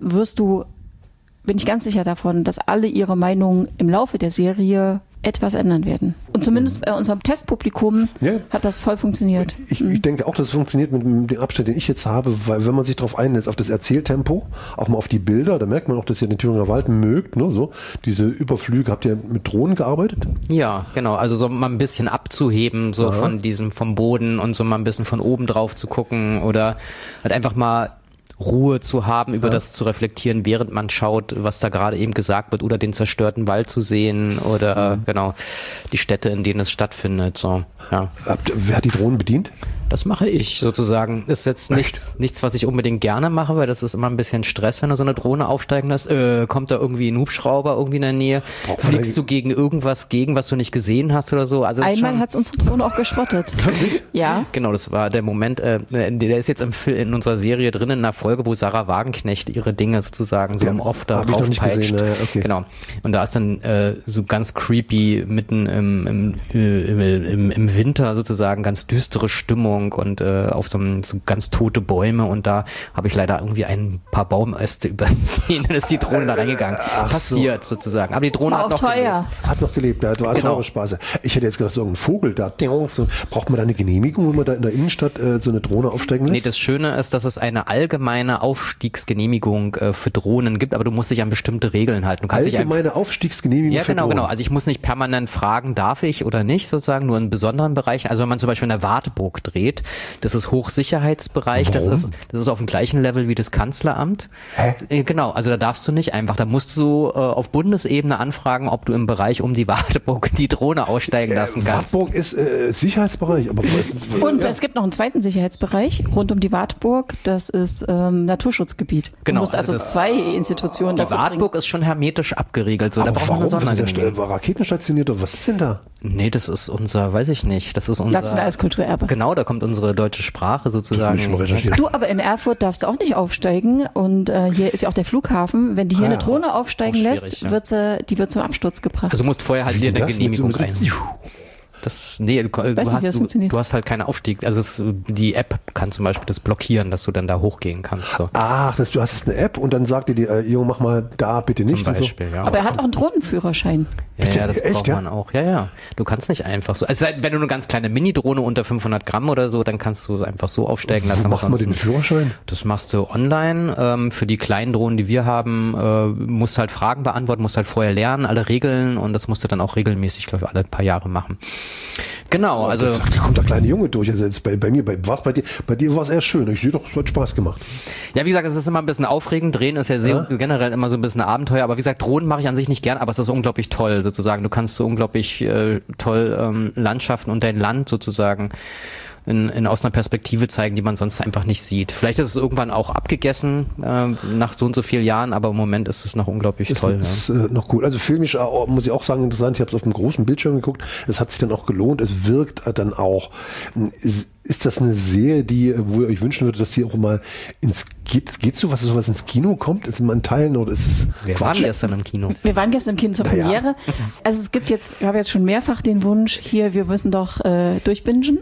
bin ich ganz sicher davon, dass alle ihre Meinung im Laufe der Serie etwas ändern werden. Und zumindest bei unserem Testpublikum hat das voll funktioniert. Ich denke auch, das funktioniert mit dem Abstand, den ich jetzt habe, weil wenn man sich darauf einlässt, auf das Erzähltempo, auch mal auf die Bilder, da merkt man auch, dass ihr den Thüringer Wald mögt, ne, so diese Überflüge. Habt ihr mit Drohnen gearbeitet? Ja, genau. Also so mal ein bisschen abzuheben, so vom Boden und so mal ein bisschen von oben drauf zu gucken oder halt einfach mal Ruhe zu haben, über das zu reflektieren, während man schaut, was da gerade eben gesagt wird, oder den zerstörten Wald zu sehen oder genau die Städte, in denen es stattfindet. So, ja. Wer hat die Drohnen bedient? Das mache ich sozusagen. Ist jetzt nichts, was ich unbedingt gerne mache, weil das ist immer ein bisschen Stress, wenn du so eine Drohne aufsteigen lässt. Kommt da irgendwie ein Hubschrauber irgendwie in der Nähe? Fliegst du gegen irgendwas was du nicht gesehen hast oder so? Also einmal hat es unsere Drohne auch geschrottet. Ja. Genau, das war der Moment, der ist jetzt in unserer Serie drin, in einer Folge, wo Sarah Wagenknecht ihre Dinge sozusagen so im Off da drauf peitscht. Okay. Genau. Und da ist dann so ganz creepy mitten im Winter sozusagen ganz düstere Stimmung und auf so ganz tote Bäume und da habe ich leider irgendwie ein paar Baumäste übersehen, dann ist die Drohne da reingegangen. Passiert sozusagen. Aber die Drohne hat noch gelebt. Hat noch gelebt, ja, war teure Spaß. Ich hätte jetzt gedacht, so ein Vogel da, braucht man da eine Genehmigung, wenn man da in der Innenstadt so eine Drohne aufsteigen lässt? Nee, das Schöne ist, dass es eine allgemeine Aufstiegsgenehmigung für Drohnen gibt, aber du musst dich an bestimmte Regeln halten. Du kannst allgemeine Aufstiegsgenehmigung für Drohnen? Genau. Also ich muss nicht permanent fragen, darf ich oder nicht, sozusagen, nur in besonderen Bereichen. Also wenn man zum Beispiel eine Warteburg dreht, das ist Hochsicherheitsbereich, das ist auf dem gleichen Level wie das Kanzleramt. Hä? Genau, also da darfst du nicht einfach, da musst du auf Bundesebene anfragen, ob du im Bereich um die Warteburg die Drohne aussteigen lassen kannst. Wartburg ist Sicherheitsbereich. Aber und es gibt noch einen zweiten Sicherheitsbereich rund um die Wartburg, das ist Naturschutzgebiet. Genau. Du musst also zwei Institutionen dazu bringen. Die Wartburg ist schon hermetisch abgeriegelt, so, da braucht man eine Sondergenehmigung. War Raketen stationiert oder was ist denn da? Nee, das ist unser, weiß ich nicht, das ist unser nationales Kulturerbe. Genau, da kommt unsere deutsche Sprache sozusagen. Du, aber in Erfurt darfst du auch nicht aufsteigen und hier ist ja auch der Flughafen. Wenn die hier eine Drohne aufsteigen lässt, die wird zum Absturz gebracht. Also du musst vorher halt dir eine Genehmigung einholen. Du hast halt keinen Aufstieg. Also die App kann zum Beispiel das blockieren, dass du dann da hochgehen kannst. So. Ach, du hast eine App und dann sagt dir die, Junge, mach mal da bitte nicht. Zum Beispiel, so. Ja. Aber er hat auch einen Drohnenführerschein. Ja, das braucht man auch. Ja. Du kannst nicht einfach so. Also wenn du eine ganz kleine Mini-Drohne unter 500 Gramm oder so, dann kannst du einfach so aufsteigen lassen. Wo macht man den Führerschein? Das machst du online. Für die kleinen Drohnen, die wir haben, musst du halt Fragen beantworten, musst halt vorher lernen, alle Regeln und das musst du dann auch regelmäßig, glaube ich, alle paar Jahre machen. Genau, also. Da kommt der kleine Junge durch. Also jetzt bei mir, bei dir war es eher schön. Ich sehe doch, es hat Spaß gemacht. Ja, wie gesagt, es ist immer ein bisschen aufregend. Drehen ist ja generell immer so ein bisschen Abenteuer. Aber wie gesagt, Drohnen mache ich an sich nicht gern, aber es ist unglaublich toll sozusagen. Du kannst so unglaublich toll Landschaften und dein Land sozusagen aus einer Perspektive zeigen, die man sonst einfach nicht sieht. Vielleicht ist es irgendwann auch abgegessen nach so und so vielen Jahren, aber im Moment ist es noch unglaublich toll. Ist noch cool. Also filmisch muss ich auch sagen, interessant. Ich habe es auf dem großen Bildschirm geguckt. Es hat sich dann auch gelohnt. Es wirkt dann auch. Ist das eine Serie, wo ihr euch wünschen würdet, dass sie auch mal geht sowas ins Kino kommt? Ist man Teilen oder ist es Wir waren gestern im Kino zur Premiere. Also es gibt ich habe jetzt schon mehrfach den Wunsch, wir müssen doch durchbingen.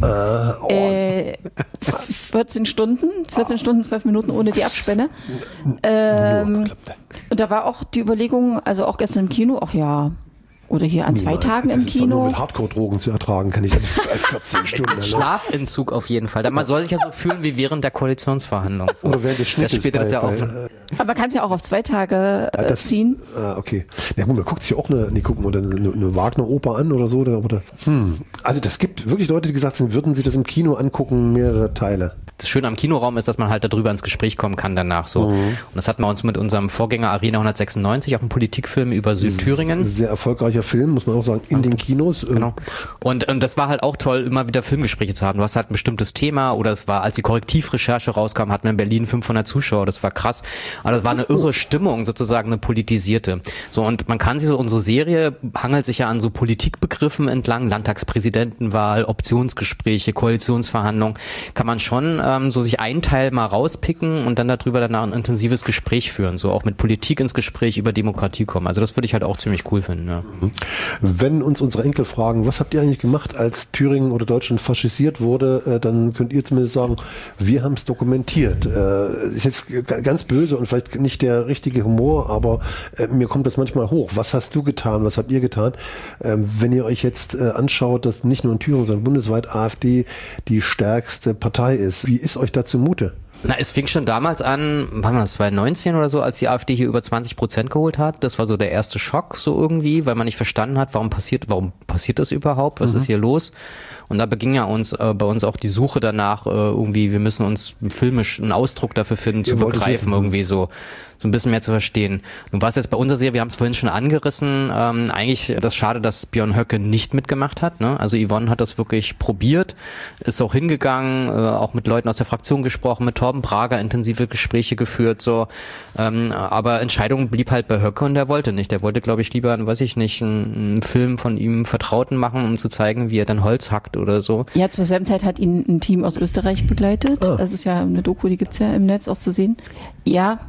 14 Stunden, 12 Minuten ohne die Abspanne. Und da war auch die Überlegung, also auch gestern im Kino, Oder hier an 2 Tagen im Kino. Nur mit Hardcore-Drogen zu ertragen, kann ich also 14 Stunden. Schlafentzug auf jeden Fall. Man soll sich ja so fühlen wie während der Koalitionsverhandlungen. So. Oder während des Schnittes. Das ja auch. Aber man kann es ja auch auf 2 Tage ziehen. Okay. Ja gut, man guckt sich auch eine Wagner-Oper an oder so. Also das gibt wirklich Leute, die gesagt sind, würden sie das im Kino angucken, mehrere Teile. Das Schöne am Kinoraum ist, dass man halt darüber ins Gespräch kommen kann danach so. Und das hatten wir uns mit unserem Vorgänger Arena 196, auch einen Politikfilm über Südthüringen. Sehr erfolgreicher Film, muss man auch sagen, in den Kinos. Genau. Und das war halt auch toll, immer wieder Filmgespräche zu haben. Du hast halt ein bestimmtes Thema oder es war, als die Korrektivrecherche rauskam, hatten wir in Berlin 500 Zuschauer, das war krass. Aber das war eine irre Stimmung, sozusagen eine politisierte. So, und man kann sich so, unsere Serie hangelt sich ja an so Politikbegriffen entlang, Landtagspräsidentenwahl, Optionsgespräche, Koalitionsverhandlungen, kann man schon so sich einen Teil mal rauspicken und dann darüber danach ein intensives Gespräch führen, so auch mit Politik ins Gespräch über Demokratie kommen. Also das würde ich halt auch ziemlich cool finden. Ja. Wenn uns unsere Enkel fragen, was habt ihr eigentlich gemacht, als Thüringen oder Deutschland faschisiert wurde, dann könnt ihr zumindest sagen, wir haben es dokumentiert. Ist jetzt ganz böse und vielleicht nicht der richtige Humor, aber mir kommt das manchmal hoch. Was hast du getan? Was habt ihr getan? Wenn ihr euch jetzt anschaut, dass nicht nur in Thüringen, sondern bundesweit AfD die stärkste Partei ist, wie ist euch da zumute? Na, es fing schon damals an, wann war das, 2019 oder so, als die AfD hier über 20% geholt hat. Das war so der erste Schock so irgendwie, weil man nicht verstanden hat, warum passiert das überhaupt? Was ist hier los? Und da beging ja bei uns auch die Suche danach, irgendwie, wir müssen uns filmisch einen Ausdruck dafür finden, zu begreifen, irgendwie so ein bisschen mehr zu verstehen. Nun war es jetzt bei unserer Serie, wir haben es vorhin schon angerissen, eigentlich das schade, dass Björn Höcke nicht mitgemacht hat, ne? Also Yvonne hat das wirklich probiert, ist auch hingegangen, auch mit Leuten aus der Fraktion gesprochen, mit Torben Prager intensive Gespräche geführt, so, aber Entscheidung blieb halt bei Höcke und der wollte nicht. Der wollte, glaube ich, lieber, einen Film von ihm Vertrauten machen, um zu zeigen, wie er dann Holz hackt oder so. Ja, zur selben Zeit hat ihn ein Team aus Österreich begleitet. Das ist ja eine Doku, die gibt's ja im Netz auch zu sehen. Ja,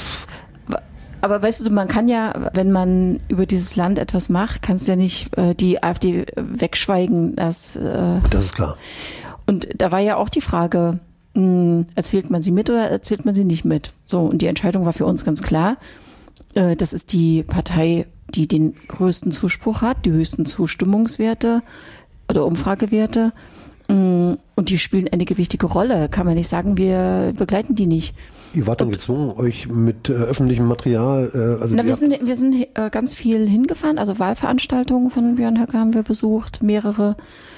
aber weißt du, man kann ja, wenn man über dieses Land etwas macht, kannst du ja nicht die AfD wegschweigen. Das ist klar. Und da war ja auch die Frage, erzählt man sie mit oder erzählt man sie nicht mit? So, und die Entscheidung war für uns ganz klar. Das ist die Partei, die den größten Zuspruch hat, die höchsten Zustimmungswerte oder Umfragewerte. Und die spielen eine gewichtige Rolle. Kann man nicht sagen, wir begleiten die nicht. Ihr wart dann gezwungen, euch mit öffentlichem Material... wir sind ganz viel hingefahren, also Wahlveranstaltungen von Björn Höcke haben wir besucht, mehrere.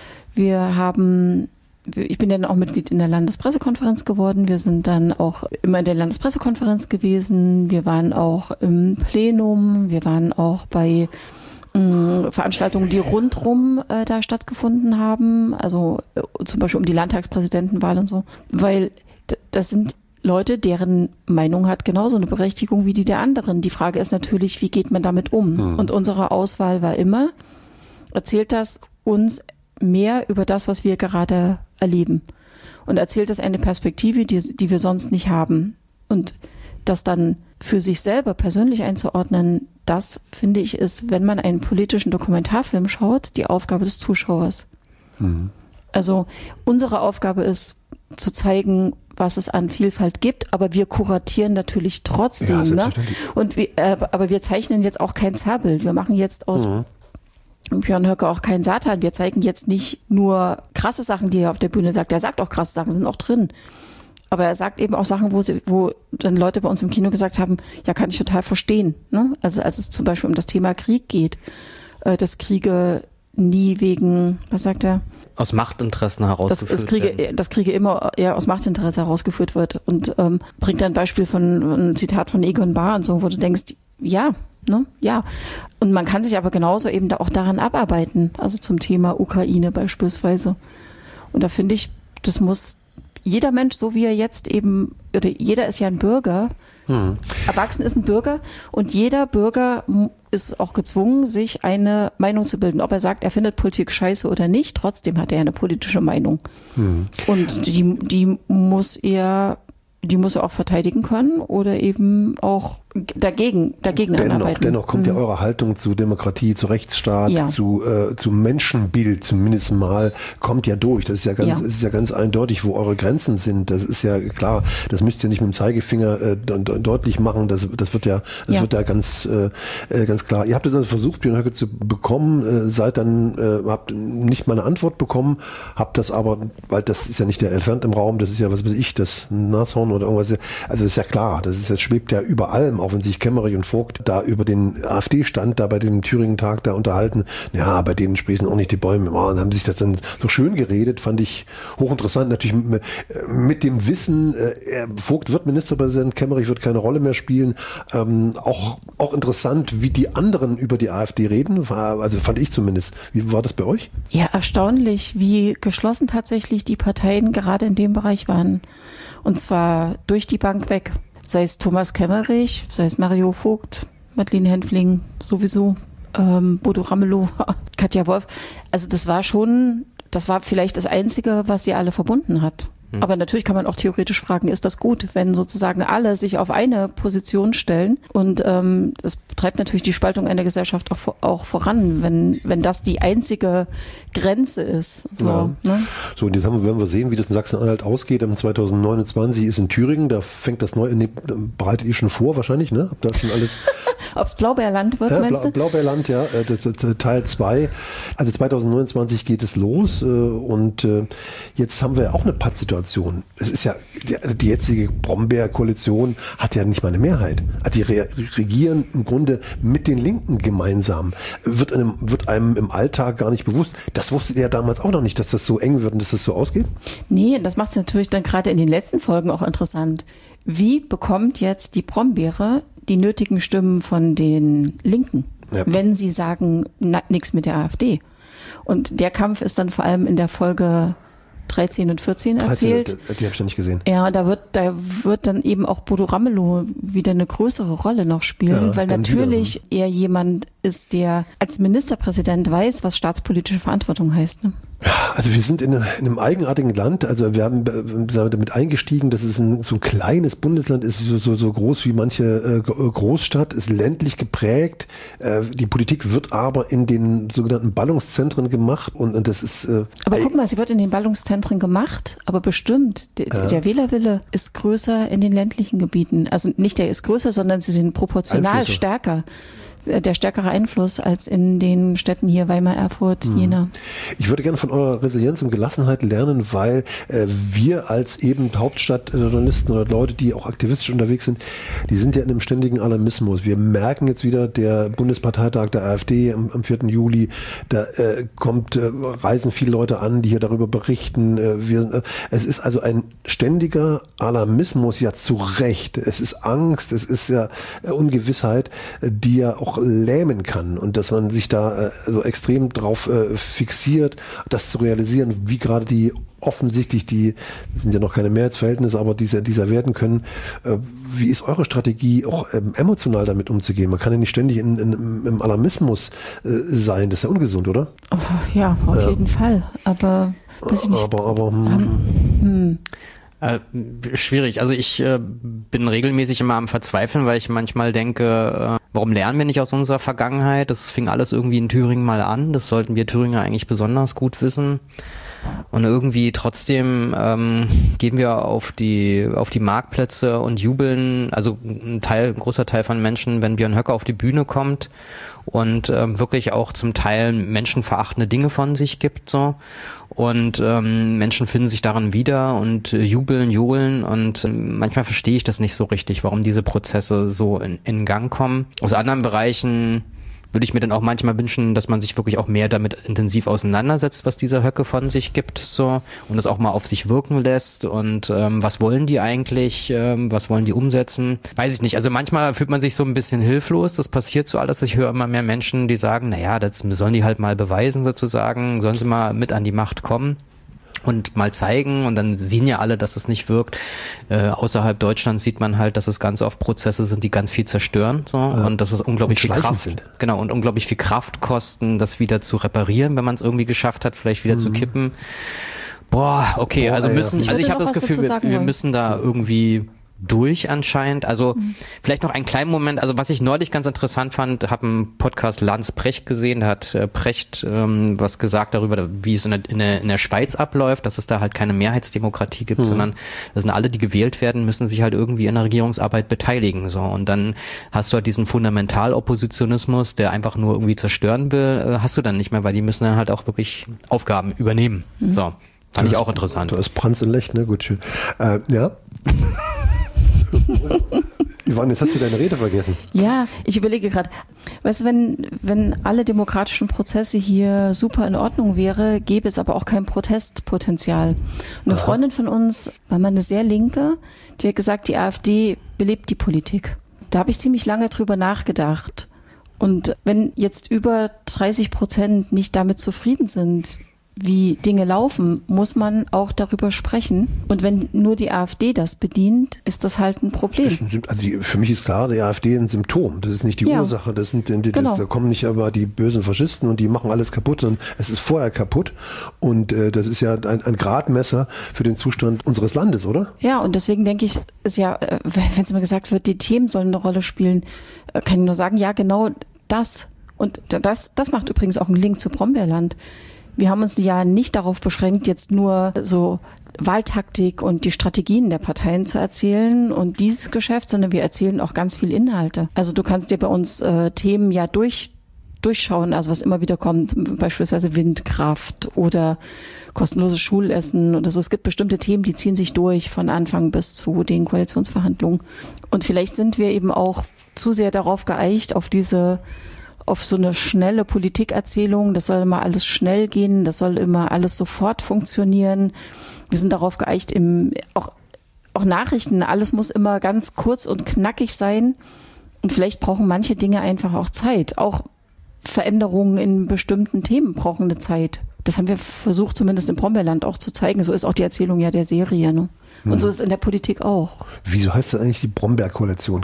Ich bin dann auch Mitglied in der Landespressekonferenz geworden. Wir sind dann auch immer in der Landespressekonferenz gewesen. Wir waren auch im Plenum. Wir waren auch bei Veranstaltungen, die rundrum da stattgefunden haben. Also zum Beispiel um die Landtagspräsidentenwahl und so. Weil das sind Leute, deren Meinung hat genauso eine Berechtigung wie die der anderen. Die Frage ist natürlich, wie geht man damit um? Und unsere Auswahl war immer, erzählt das uns mehr über das, was wir gerade erleben. Und erzählt es eine Perspektive, die wir sonst nicht haben. Und das dann für sich selber persönlich einzuordnen, das, finde ich, ist, wenn man einen politischen Dokumentarfilm schaut, die Aufgabe des Zuschauers. Also unsere Aufgabe ist, zu zeigen, was es an Vielfalt gibt, aber wir kuratieren natürlich trotzdem. Ja, ne? Und aber wir zeichnen jetzt auch kein Zerrbild. Wir machen jetzt aus Björn Höcke auch keinen Satan. Wir zeigen jetzt nicht nur krasse Sachen, die er auf der Bühne sagt. Er sagt auch krasse Sachen, sind auch drin. Aber er sagt eben auch Sachen, wo dann Leute bei uns im Kino gesagt haben, ja, kann ich total verstehen. Ne? Also als es zum Beispiel um das Thema Krieg geht, dass Kriege nie wegen, was sagt er? Aus Machtinteressen herausgeführt werden. Dass Kriege immer eher aus Machtinteresse herausgeführt wird und bringt ein Beispiel ein Zitat von Egon Bahr und so, wo du denkst, ja, ne, ja. Und man kann sich aber genauso eben da auch daran abarbeiten, also zum Thema Ukraine beispielsweise. Und da finde ich, das muss jeder Mensch, so wie er jetzt eben, oder jeder ist ja ein Bürger, erwachsen ist ein Bürger und jeder Bürger ist auch gezwungen, sich eine Meinung zu bilden. Ob er sagt, er findet Politik scheiße oder nicht, trotzdem hat er eine politische Meinung. Und die muss er die muss er auch verteidigen können oder eben auch dagegen anarbeiten. Dennoch kommt ja eure Haltung zu Demokratie, zu Rechtsstaat, zu Menschenbild zumindest mal, kommt ja durch. Das ist ja ganz eindeutig, wo eure Grenzen sind. Das ist ja klar. Das müsst ihr nicht mit dem Zeigefinger deutlich machen. Das wird ja ganz klar. Ihr habt es also versucht, Björn Höcke zu bekommen, habt nicht mal eine Antwort bekommen, habt das aber, weil das ist ja nicht der Elefant im Raum, das ist ja, was weiß ich, das Nashorn oder irgendwas. Also das ist ja klar, das schwebt ja über allem, auch wenn sich Kemmerich und Vogt da über den AfD-Stand da bei dem Thüringen-Tag da unterhalten. Ja, bei denen sprießen auch nicht die Bäume. Und haben sich das dann so schön geredet, fand ich hochinteressant. Natürlich mit dem Wissen, Vogt wird Ministerpräsident, Kemmerich wird keine Rolle mehr spielen. Auch interessant, wie die anderen über die AfD reden, also fand ich zumindest. Wie war das bei euch? Ja, erstaunlich, wie geschlossen tatsächlich die Parteien gerade in dem Bereich waren. Und zwar durch die Bank weg. Sei es Thomas Kemmerich, sei es Mario Vogt, Madeleine Henfling, sowieso, Bodo Ramelow, Katja Wolf. Also das war vielleicht das Einzige, was sie alle verbunden hat. Aber natürlich kann man auch theoretisch fragen, ist das gut, wenn sozusagen alle sich auf eine Position stellen? Und das treibt natürlich die Spaltung einer Gesellschaft auch voran, wenn das die einzige Grenze ist. So, ne? So, und jetzt werden wir sehen, wie das in Sachsen-Anhalt ausgeht. Am 2029 ist in Thüringen, da fängt das neue, bereitet ihr schon vor wahrscheinlich, ne? Habt ihr schon alles? Ob es Blaubeerland wird, meinst du? Blaubeerland, ja, Teil 2. Also 2029 geht es los und jetzt haben wir auch eine Pattsituation. Es ist ja, die jetzige Brombeer-Koalition hat ja nicht mal eine Mehrheit. Die regieren im Grunde mit den Linken gemeinsam. Wird einem im Alltag gar nicht bewusst. Das wusstet ihr ja damals auch noch nicht, dass das so eng wird und dass das so ausgeht? Nee, das macht es natürlich dann gerade in den letzten Folgen auch interessant. Wie bekommt jetzt die Brombeere die nötigen Stimmen von den Linken, wenn sie sagen, nichts mit der AfD? Und der Kampf ist dann vor allem in der Folge 13 und 14 erzählt. Die habe ich noch nicht gesehen. Ja, da wird dann eben auch Bodo Ramelow wieder eine größere Rolle noch spielen, weil natürlich er jemand ist, der als Ministerpräsident weiß, was staatspolitische Verantwortung heißt. Ne? Also wir sind in einem eigenartigen Land, also wir haben damit eingestiegen, dass es so ein kleines Bundesland ist, so groß wie manche Großstadt, ist ländlich geprägt. Die Politik wird aber in den sogenannten Ballungszentren gemacht und das ist... aber guck mal, sie wird in den Ballungszentren gemacht, aber bestimmt, der Wählerwille ist größer in den ländlichen Gebieten. Also nicht der ist größer, sondern sie sind proportional stärker. Der stärkere Einfluss als in den Städten hier Weimar, Erfurt, Jena. Ich würde gerne von eurer Resilienz und Gelassenheit lernen, weil wir als eben Hauptstadtjournalisten oder Leute, die auch aktivistisch unterwegs sind, die sind ja in einem ständigen Alarmismus. Wir merken jetzt wieder, der Bundesparteitag der AfD am 4. Juli, da reisen viele Leute an, die hier darüber berichten. Es ist also ein ständiger Alarmismus, ja zu Recht. Es ist Angst, es ist ja Ungewissheit, die ja auch lähmen kann und dass man sich da so extrem drauf fixiert, das zu realisieren, wie gerade die offensichtlich, die sind ja noch keine Mehrheitsverhältnisse, aber dieser werden können. Wie ist eure Strategie, auch emotional damit umzugehen? Man kann ja nicht ständig im Alarmismus sein, das ist ja ungesund, oder? Oh, ja, auf jeden Fall, aber weiß ich nicht. Schwierig. Also ich bin regelmäßig immer am Verzweifeln, weil ich manchmal denke, warum lernen wir nicht aus unserer Vergangenheit? Das fing alles irgendwie in Thüringen mal an. Das sollten wir Thüringer eigentlich besonders gut wissen. Und irgendwie trotzdem gehen wir auf die Marktplätze und jubeln. Also ein großer Teil von Menschen, wenn Björn Höcke auf die Bühne kommt und wirklich auch zum Teil menschenverachtende Dinge von sich gibt, so. Und Menschen finden sich darin wieder und jubeln, johlen und manchmal verstehe ich das nicht so richtig, warum diese Prozesse so in Gang kommen. Aus anderen Bereichen würde ich mir dann auch manchmal wünschen, dass man sich wirklich auch mehr damit intensiv auseinandersetzt, was dieser Höcke von sich gibt, so, und das auch mal auf sich wirken lässt und was wollen die eigentlich, was wollen die umsetzen, weiß ich nicht. Also manchmal fühlt man sich so ein bisschen hilflos, das passiert so alles. Ich höre immer mehr Menschen, die sagen, naja, das sollen die halt mal beweisen sozusagen, sollen sie mal mit an die Macht kommen und mal zeigen, und dann sehen ja alle, dass es nicht wirkt. Außerhalb Deutschlands sieht man halt, dass es ganz oft Prozesse sind, die ganz viel zerstören, so, und dass es unglaublich viel Kraft sind. Genau, und unglaublich viel Kraft kosten, das wieder zu reparieren, wenn man es irgendwie geschafft hat, vielleicht wieder zu kippen. Ich habe das Gefühl, wir müssen da irgendwie durch anscheinend. Also vielleicht noch einen kleinen Moment, also was ich neulich ganz interessant fand, habe einen Podcast Lanz Precht gesehen, da hat Precht was gesagt darüber, wie es in der Schweiz abläuft, dass es da halt keine Mehrheitsdemokratie gibt, sondern das sind alle, die gewählt werden, müssen sich halt irgendwie in der Regierungsarbeit beteiligen. So. Und dann hast du halt diesen Fundamentaloppositionismus, der einfach nur irgendwie zerstören will, hast du dann nicht mehr, weil die müssen dann halt auch wirklich Aufgaben übernehmen. So. Fand ich auch interessant. Du hast Pranz und Lech, ne? Gut, schön. Ja. Yvonne, jetzt hast du deine Rede vergessen. Ja, ich überlege gerade, weißt du, wenn alle demokratischen Prozesse hier super in Ordnung wäre, gäbe es aber auch kein Protestpotenzial. Und eine Freundin von uns war mal eine sehr Linke, die hat gesagt, die AfD belebt die Politik. Da habe ich ziemlich lange drüber nachgedacht. Und wenn jetzt über 30% nicht damit zufrieden sind, wie Dinge laufen, muss man auch darüber sprechen. Und wenn nur die AfD das bedient, ist das halt ein Problem. Also für mich ist klar, die AfD ein Symptom. Das ist nicht die Ursache. Das sind, da kommen nicht aber die bösen Faschisten und die machen alles kaputt, sondern es ist vorher kaputt. Und das ist ja ein Gradmesser für den Zustand unseres Landes, oder? Ja, und deswegen denke ich, ist ja, wenn es immer gesagt wird, die Themen sollen eine Rolle spielen, kann ich nur sagen, ja, genau das. Und das macht übrigens auch einen Link zu Brombeerland. Wir haben uns ja nicht darauf beschränkt, jetzt nur so Wahltaktik und die Strategien der Parteien zu erzählen und dieses Geschäft, sondern wir erzählen auch ganz viel Inhalte. Also du kannst dir bei uns Themen ja durchschauen, also was immer wieder kommt, beispielsweise Windkraft oder kostenloses Schulessen oder so. Es gibt bestimmte Themen, die ziehen sich durch von Anfang bis zu den Koalitionsverhandlungen. Und vielleicht sind wir eben auch zu sehr darauf geeicht, auf so eine schnelle Politikerzählung, das soll immer alles schnell gehen, das soll immer alles sofort funktionieren. Wir sind darauf geeicht, auch Nachrichten, alles muss immer ganz kurz und knackig sein. Und vielleicht brauchen manche Dinge einfach auch Zeit. Auch Veränderungen in bestimmten Themen brauchen eine Zeit. Das haben wir versucht, zumindest im Brombeerland auch zu zeigen. So ist auch die Erzählung ja der Serie, ne? Und so ist es in der Politik auch. Wieso heißt das eigentlich die Brombeer-Koalition?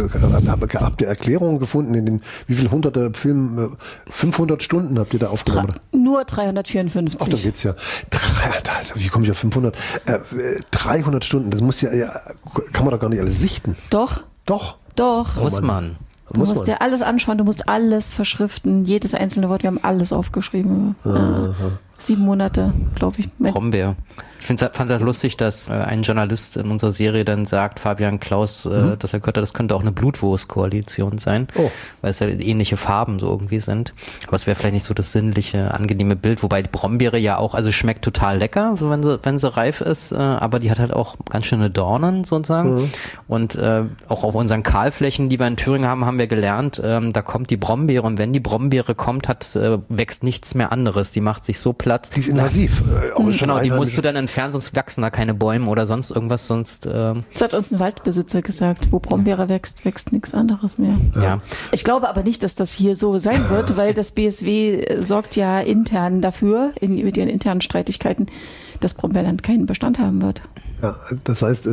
Habt ihr Erklärungen gefunden in den, wie viele hunderte Filmen, 500 Stunden habt ihr da aufgenommen? Nur 354. Ach, da geht's ja. Wie komme ich auf 500? 300 Stunden, das muss ja, kann man doch gar nicht alles sichten. Doch. Muss man. Du musst dir alles anschauen, du musst alles verschriften, jedes einzelne Wort, wir haben alles aufgeschrieben. 7 Monate, glaube ich. Brombeer. Ich fand das lustig, dass ein Journalist in unserer Serie dann sagt, Fabian Klaus, dass er gehört hat, das könnte auch eine Blutwurst-Koalition sein, weil es ja ähnliche Farben so irgendwie sind. Aber es wäre vielleicht nicht so das sinnliche, angenehme Bild, wobei die Brombeere ja auch, also schmeckt total lecker, wenn sie reif ist, aber die hat halt auch ganz schöne Dornen sozusagen. Und auch auf unseren Kahlflächen, die wir in Thüringen haben, haben wir gelernt, da kommt die Brombeere und wenn die Brombeere kommt, wächst nichts mehr anderes. Die macht sich so Platz. Die ist invasiv. Genau, die musst du dann entfernen, sonst wachsen da keine Bäume oder sonst irgendwas, sonst... Das hat uns ein Waldbesitzer gesagt, wo Brombeere wächst nichts anderes mehr. Ja. Ich glaube aber nicht, dass das hier so sein wird, weil das BSW sorgt ja intern dafür, mit ihren internen Streitigkeiten, dass Brombeerland keinen Bestand haben wird. Ja, das heißt,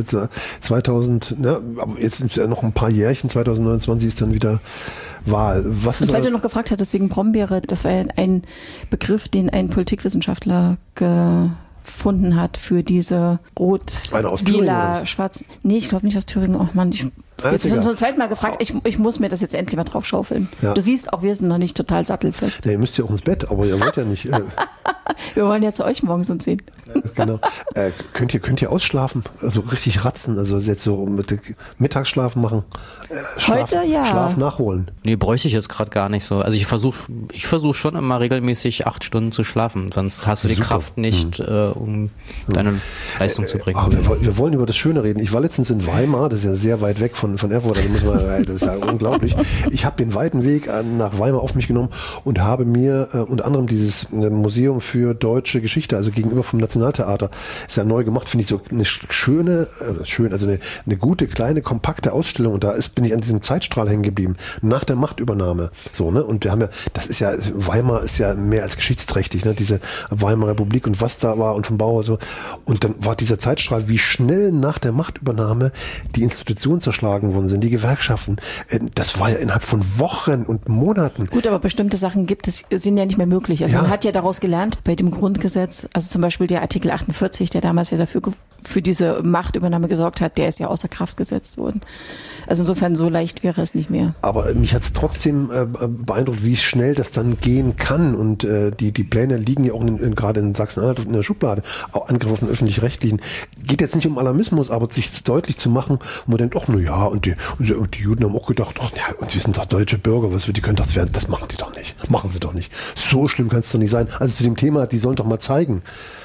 2000, aber jetzt sind es ja noch ein paar Jährchen, 2029 ist dann wieder Wahl. Und weil du noch gefragt hattest wegen Brombeere, das war ja ein Begriff, den ein Politikwissenschaftler gefunden hat für diese rot-lila, schwarz. Nee, ich glaube nicht aus Thüringen. Oh Mann, ich jetzt so ein zweites Mal gefragt. Ich muss mir das jetzt endlich mal drauf schaufeln. Ja. Du siehst, auch wir sind noch nicht total sattelfest. Ja, ihr müsst ja auch ins Bett, aber ihr wollt ja nicht. Wir wollen ja zu euch morgens um 10. Genau. Könnt ihr ausschlafen? Also richtig ratzen? Also jetzt so mit Mittagsschlafen machen? Heute ja. Schlaf nachholen? Nee, bräuchte ich jetzt gerade gar nicht so. Also ich versuch schon immer regelmäßig 8 Stunden zu schlafen. Sonst hast du die Kraft nicht, um deine Leistung zu bringen. Aber wir wollen über das Schöne reden. Ich war letztens in Weimar, das ist ja sehr weit weg von Erfurt, das ist ja unglaublich. Ich habe den weiten Weg nach Weimar auf mich genommen und habe mir unter anderem dieses Museum für deutsche Geschichte, also gegenüber vom Nationaltheater, ist ja neu gemacht, finde ich so eine eine gute, kleine, kompakte Ausstellung und bin ich an diesem Zeitstrahl hängen geblieben, nach der Machtübernahme. So, ne? Und wir haben ja, Weimar ist ja mehr als geschichtsträchtig, ne? Diese Weimarer Republik und was da war und vom Bauer so. Und dann war dieser Zeitstrahl, wie schnell nach der Machtübernahme die Institutionen zerschlagen worden sind, die Gewerkschaften. Das war ja innerhalb von Wochen und Monaten. Gut, aber bestimmte Sachen sind ja nicht mehr möglich. Also man hat ja daraus gelernt, bei dem Grundgesetz, also zum Beispiel der Artikel 48, der damals ja für diese Machtübernahme gesorgt hat, der ist ja außer Kraft gesetzt worden. Also insofern so leicht wäre es nicht mehr. Aber mich hat es trotzdem beeindruckt, wie schnell das dann gehen kann. Und die Pläne liegen ja auch gerade in Sachsen-Anhalt in der Schublade. Auch Angriff auf den Öffentlich-Rechtlichen. Geht jetzt nicht um Alarmismus, aber sich deutlich zu machen, wo man denkt, ach, na ja, und die Juden haben auch gedacht, ach ja, und wir sind doch deutsche Bürger, die können das werden. Das machen die doch nicht. Machen sie doch nicht. So schlimm kann es doch nicht sein. Also zu dem Thema, die sollen doch mal zeigen,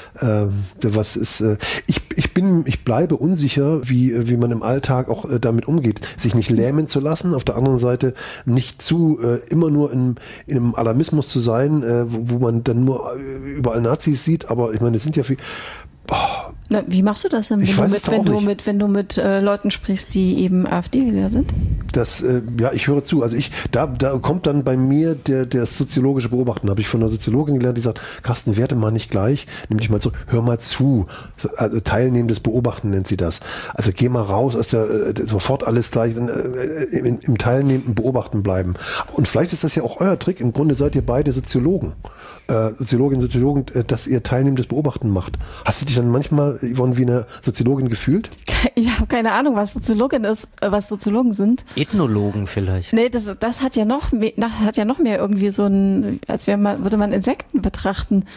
was ist. Ich bleibe unsicher, wie man im Alltag auch damit umgeht, sich nicht lähmen zu lassen. Auf der anderen Seite nicht immer nur in einem Alarmismus zu sein, wo man dann nur überall Nazis sieht. Aber ich meine, es sind ja viel. Na, wie machst du das denn, wenn du mit Leuten sprichst, die eben AfD-Wähler sind? Ja, ich höre zu. Also da kommt dann bei mir der soziologische Beobachten. Habe ich von einer Soziologin gelernt, die sagt, Carsten, werte mal nicht gleich, nimm dich mal zu, hör mal zu. Also teilnehmendes Beobachten nennt sie das. Also geh mal raus aus sofort alles gleich im teilnehmenden Beobachten bleiben. Und vielleicht ist das ja auch euer Trick. Im Grunde seid ihr beide Soziologen. Soziologinnen und Soziologen, dass ihr teilnehmendes Beobachten macht. Hast du dich dann manchmal, Yvonne, wie eine Soziologin gefühlt? Ich habe keine Ahnung, was Soziologin ist, was Soziologen sind. Ethnologen vielleicht. Nee, das hat ja noch mehr irgendwie so als würde man Insekten betrachten.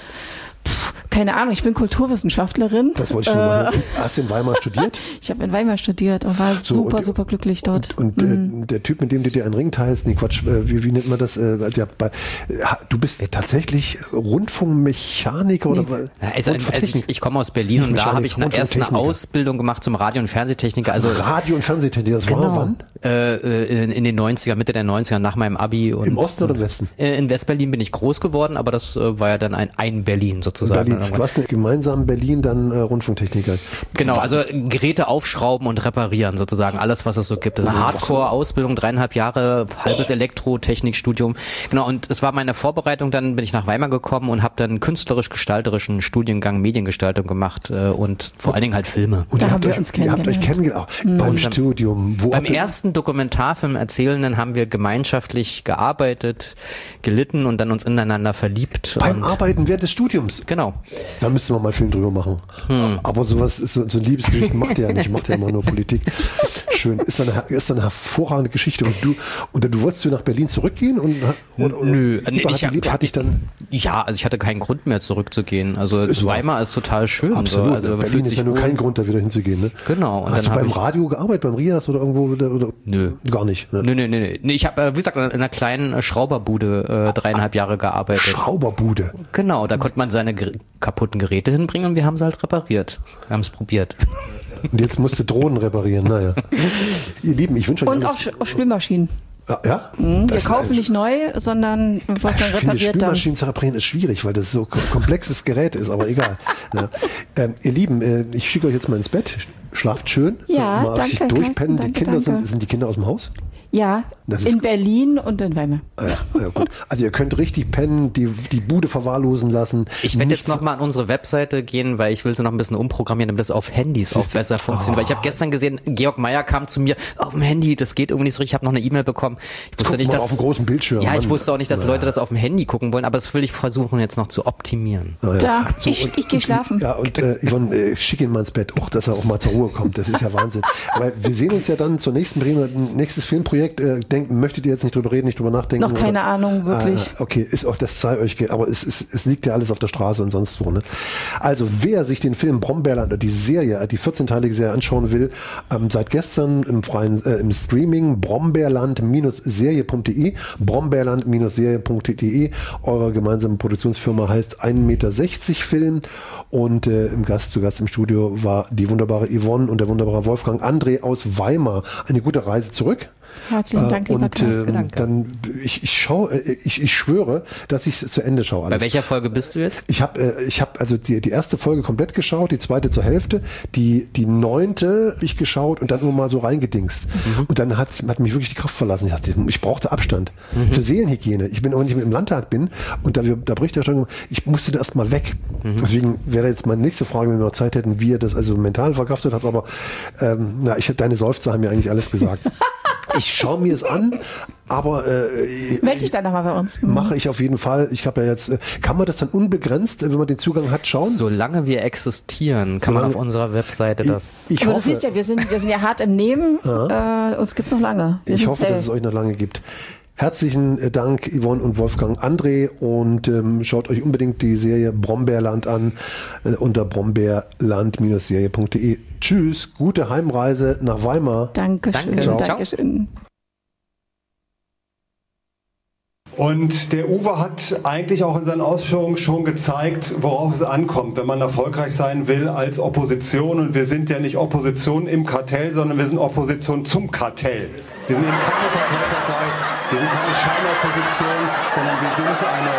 Keine Ahnung, ich bin Kulturwissenschaftlerin. Das wollte ich nur mal. Hast du in Weimar studiert? Ich habe in Weimar studiert und war super glücklich dort. Und der Typ, mit dem du dir einen Ring teilst, nee Quatsch, wie nennt man das? Du bist tatsächlich Rundfunkmechaniker oder? Also ich komme aus Berlin und da habe ich erst eine Ausbildung gemacht zum Radio- und Fernsehtechniker. Also Radio- und Fernsehtechniker, das war wann? In den 90er, Mitte der 90er, nach meinem Abi. Und im Osten oder im Westen? In Westberlin bin ich groß geworden, aber das war ja dann ein Berlin sozusagen. Du hast gemeinsam Berlin dann Rundfunktechniker. Genau, also Geräte aufschrauben und reparieren sozusagen, alles was es so gibt. Das ist eine Hardcore-Ausbildung, 3,5 Jahre, halbes Elektrotechnikstudium. Genau, und es war meine Vorbereitung, dann bin ich nach Weimar gekommen und habe dann künstlerisch-gestalterischen Studiengang Mediengestaltung gemacht und vor allen Dingen halt Filme. Und da haben wir uns kennengelernt. Ihr habt euch kennengelernt, beim Studium. Beim ersten Dokumentarfilm Erzählenden haben wir gemeinschaftlich gearbeitet, gelitten und dann uns ineinander verliebt. Beim Arbeiten während des Studiums? Genau. Da müsste man mal einen Film drüber machen. Aber sowas ist so ein Liebesgeschichte macht er ja nicht, macht ja immer nur Politik. Schön. Ist dann eine hervorragende Geschichte. Und du wolltest nach Berlin zurückgehen? Nö. Hatte ich dann. Ja, also ich hatte keinen Grund mehr zurückzugehen. Also Weimar ist total schön. Absolut. So. Also Berlin ist ja nur kein Grund, da wieder hinzugehen. Ne? Genau. Und hast dann du beim Radio gearbeitet, beim RIAS oder irgendwo? Oder? Nö. Gar nicht. Ne? Nö. Ich habe, wie gesagt, in einer kleinen Schrauberbude 3,5 Jahre gearbeitet. Schrauberbude? Genau, da konnte man seine kaputten Geräte hinbringen und wir haben sie halt repariert. Wir haben es probiert. Und jetzt musst du Drohnen reparieren, naja. Ihr Lieben, ich wünsche euch und auch Spülmaschinen. Ja? Wir kaufen nicht neu, sondern was man repariert dann. Spülmaschinen zu reparieren ist schwierig, weil das so komplexes Gerät ist, aber egal. Ja. Ihr Lieben, ich schicke euch jetzt mal ins Bett. Schlaft schön. Ja, mal danke. Durchpennen. Danke. Sind die Kinder aus dem Haus? Ja, in Berlin und in Weimar. Ja, gut. Also ihr könnt richtig pennen, die Bude verwahrlosen lassen. Ich werde jetzt nochmal an unsere Webseite gehen, weil ich will sie noch ein bisschen umprogrammieren, damit das auf Handys auch besser funktioniert. Weil ich habe gestern gesehen, Georg Meyer kam zu mir, auf dem Handy, das geht irgendwie nicht so richtig. Ich habe noch eine E-Mail bekommen. Ich wusste nicht, dass auf dem großen Bildschirm. Ja, ich wusste auch nicht, dass Leute das auf dem Handy gucken wollen, aber das will ich versuchen jetzt noch zu optimieren. So, ich gehe schlafen. Ja, und Yvonne, schick ihn mal ins Bett, auch dass er auch mal zur Ruhe kommt. Das ist ja Wahnsinn. Aber wir sehen uns ja dann zur nächstes Filmprojekt. Möchtet ihr jetzt nicht drüber reden, nicht drüber nachdenken? Noch keine Ahnung, wirklich. Okay, ist auch, das sei euch, aber es liegt ja alles auf der Straße und sonst wo. Ne? Also wer sich den Film Brombeerland oder die Serie, die 14-teilige Serie anschauen will, seit gestern im Streaming brombeerland-serie.de, brombeerland-serie.de, eure gemeinsame Produktionsfirma heißt 1,60 Meter Film und zu Gast im Studio war die wunderbare Yvonne und der wunderbare Wolfgang André aus Weimar. Eine gute Reise zurück. Herzlichen Dank, lieber Carsten. Dann ich schwöre, dass ich es zu Ende schaue. Alles. Bei welcher Folge bist du jetzt? Ich habe also die erste Folge komplett geschaut, die zweite zur Hälfte, die 9. habe ich geschaut und dann nur mal so reingedingst. Und dann hat mich wirklich die Kraft verlassen. Ich dachte, ich brauchte Abstand zur Seelenhygiene. Ich bin auch nicht mehr im Landtag bin und da Berichterstattung, ich musste da erst mal weg. Deswegen wäre jetzt meine nächste Frage, wenn wir noch Zeit hätten, wie ihr das also mental verkraftet habt. Aber deine Seufzer haben ja eigentlich alles gesagt. Ich schaue mir es an, aber melde dich dann nochmal bei uns. Mache ich auf jeden Fall. Ich habe ja jetzt, kann man das dann unbegrenzt, wenn man den Zugang hat, schauen? Solange wir existieren, kann man auf unserer Webseite das. Aber du siehst ja, wir sind ja hart im Nehmen. Uns gibt's noch lange. Ich hoffe, dass es euch noch lange gibt. Herzlichen Dank, Yvonne und Wolfgang André, und schaut euch unbedingt die Serie Brombeerland an unter brombeerland-serie.de. Tschüss, gute Heimreise nach Weimar. Dankeschön. Danke. Dankeschön. Und der Uwe hat eigentlich auch in seinen Ausführungen schon gezeigt, worauf es ankommt, wenn man erfolgreich sein will als Opposition. Und wir sind ja nicht Opposition im Kartell, sondern wir sind Opposition zum Kartell. Wir sind eben keine Kartellpartei, wir sind keine Scheinopposition, sondern wir sind eine...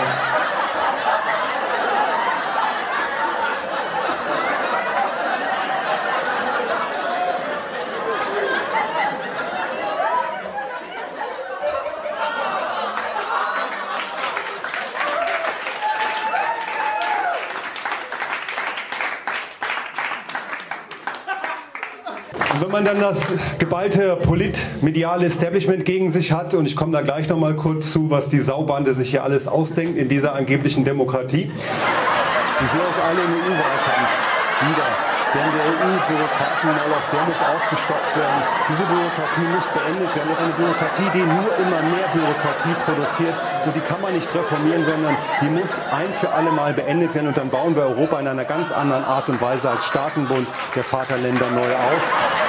Wenn man dann das geballte politmediale Establishment gegen sich hat, und ich komme da gleich noch mal kurz zu, was die Saubande sich hier alles ausdenkt in dieser angeblichen Demokratie. Ich sehe euch alle im EU-Wahlkampf wieder. Denn der EU-Bürokraten auch der muss aufgestockt werden. Diese Bürokratie muss beendet werden. Das ist eine Bürokratie, die nur immer mehr Bürokratie produziert. Und die kann man nicht reformieren, sondern die muss ein für alle Mal beendet werden. Und dann bauen wir Europa in einer ganz anderen Art und Weise als Staatenbund der Vaterländer neu auf.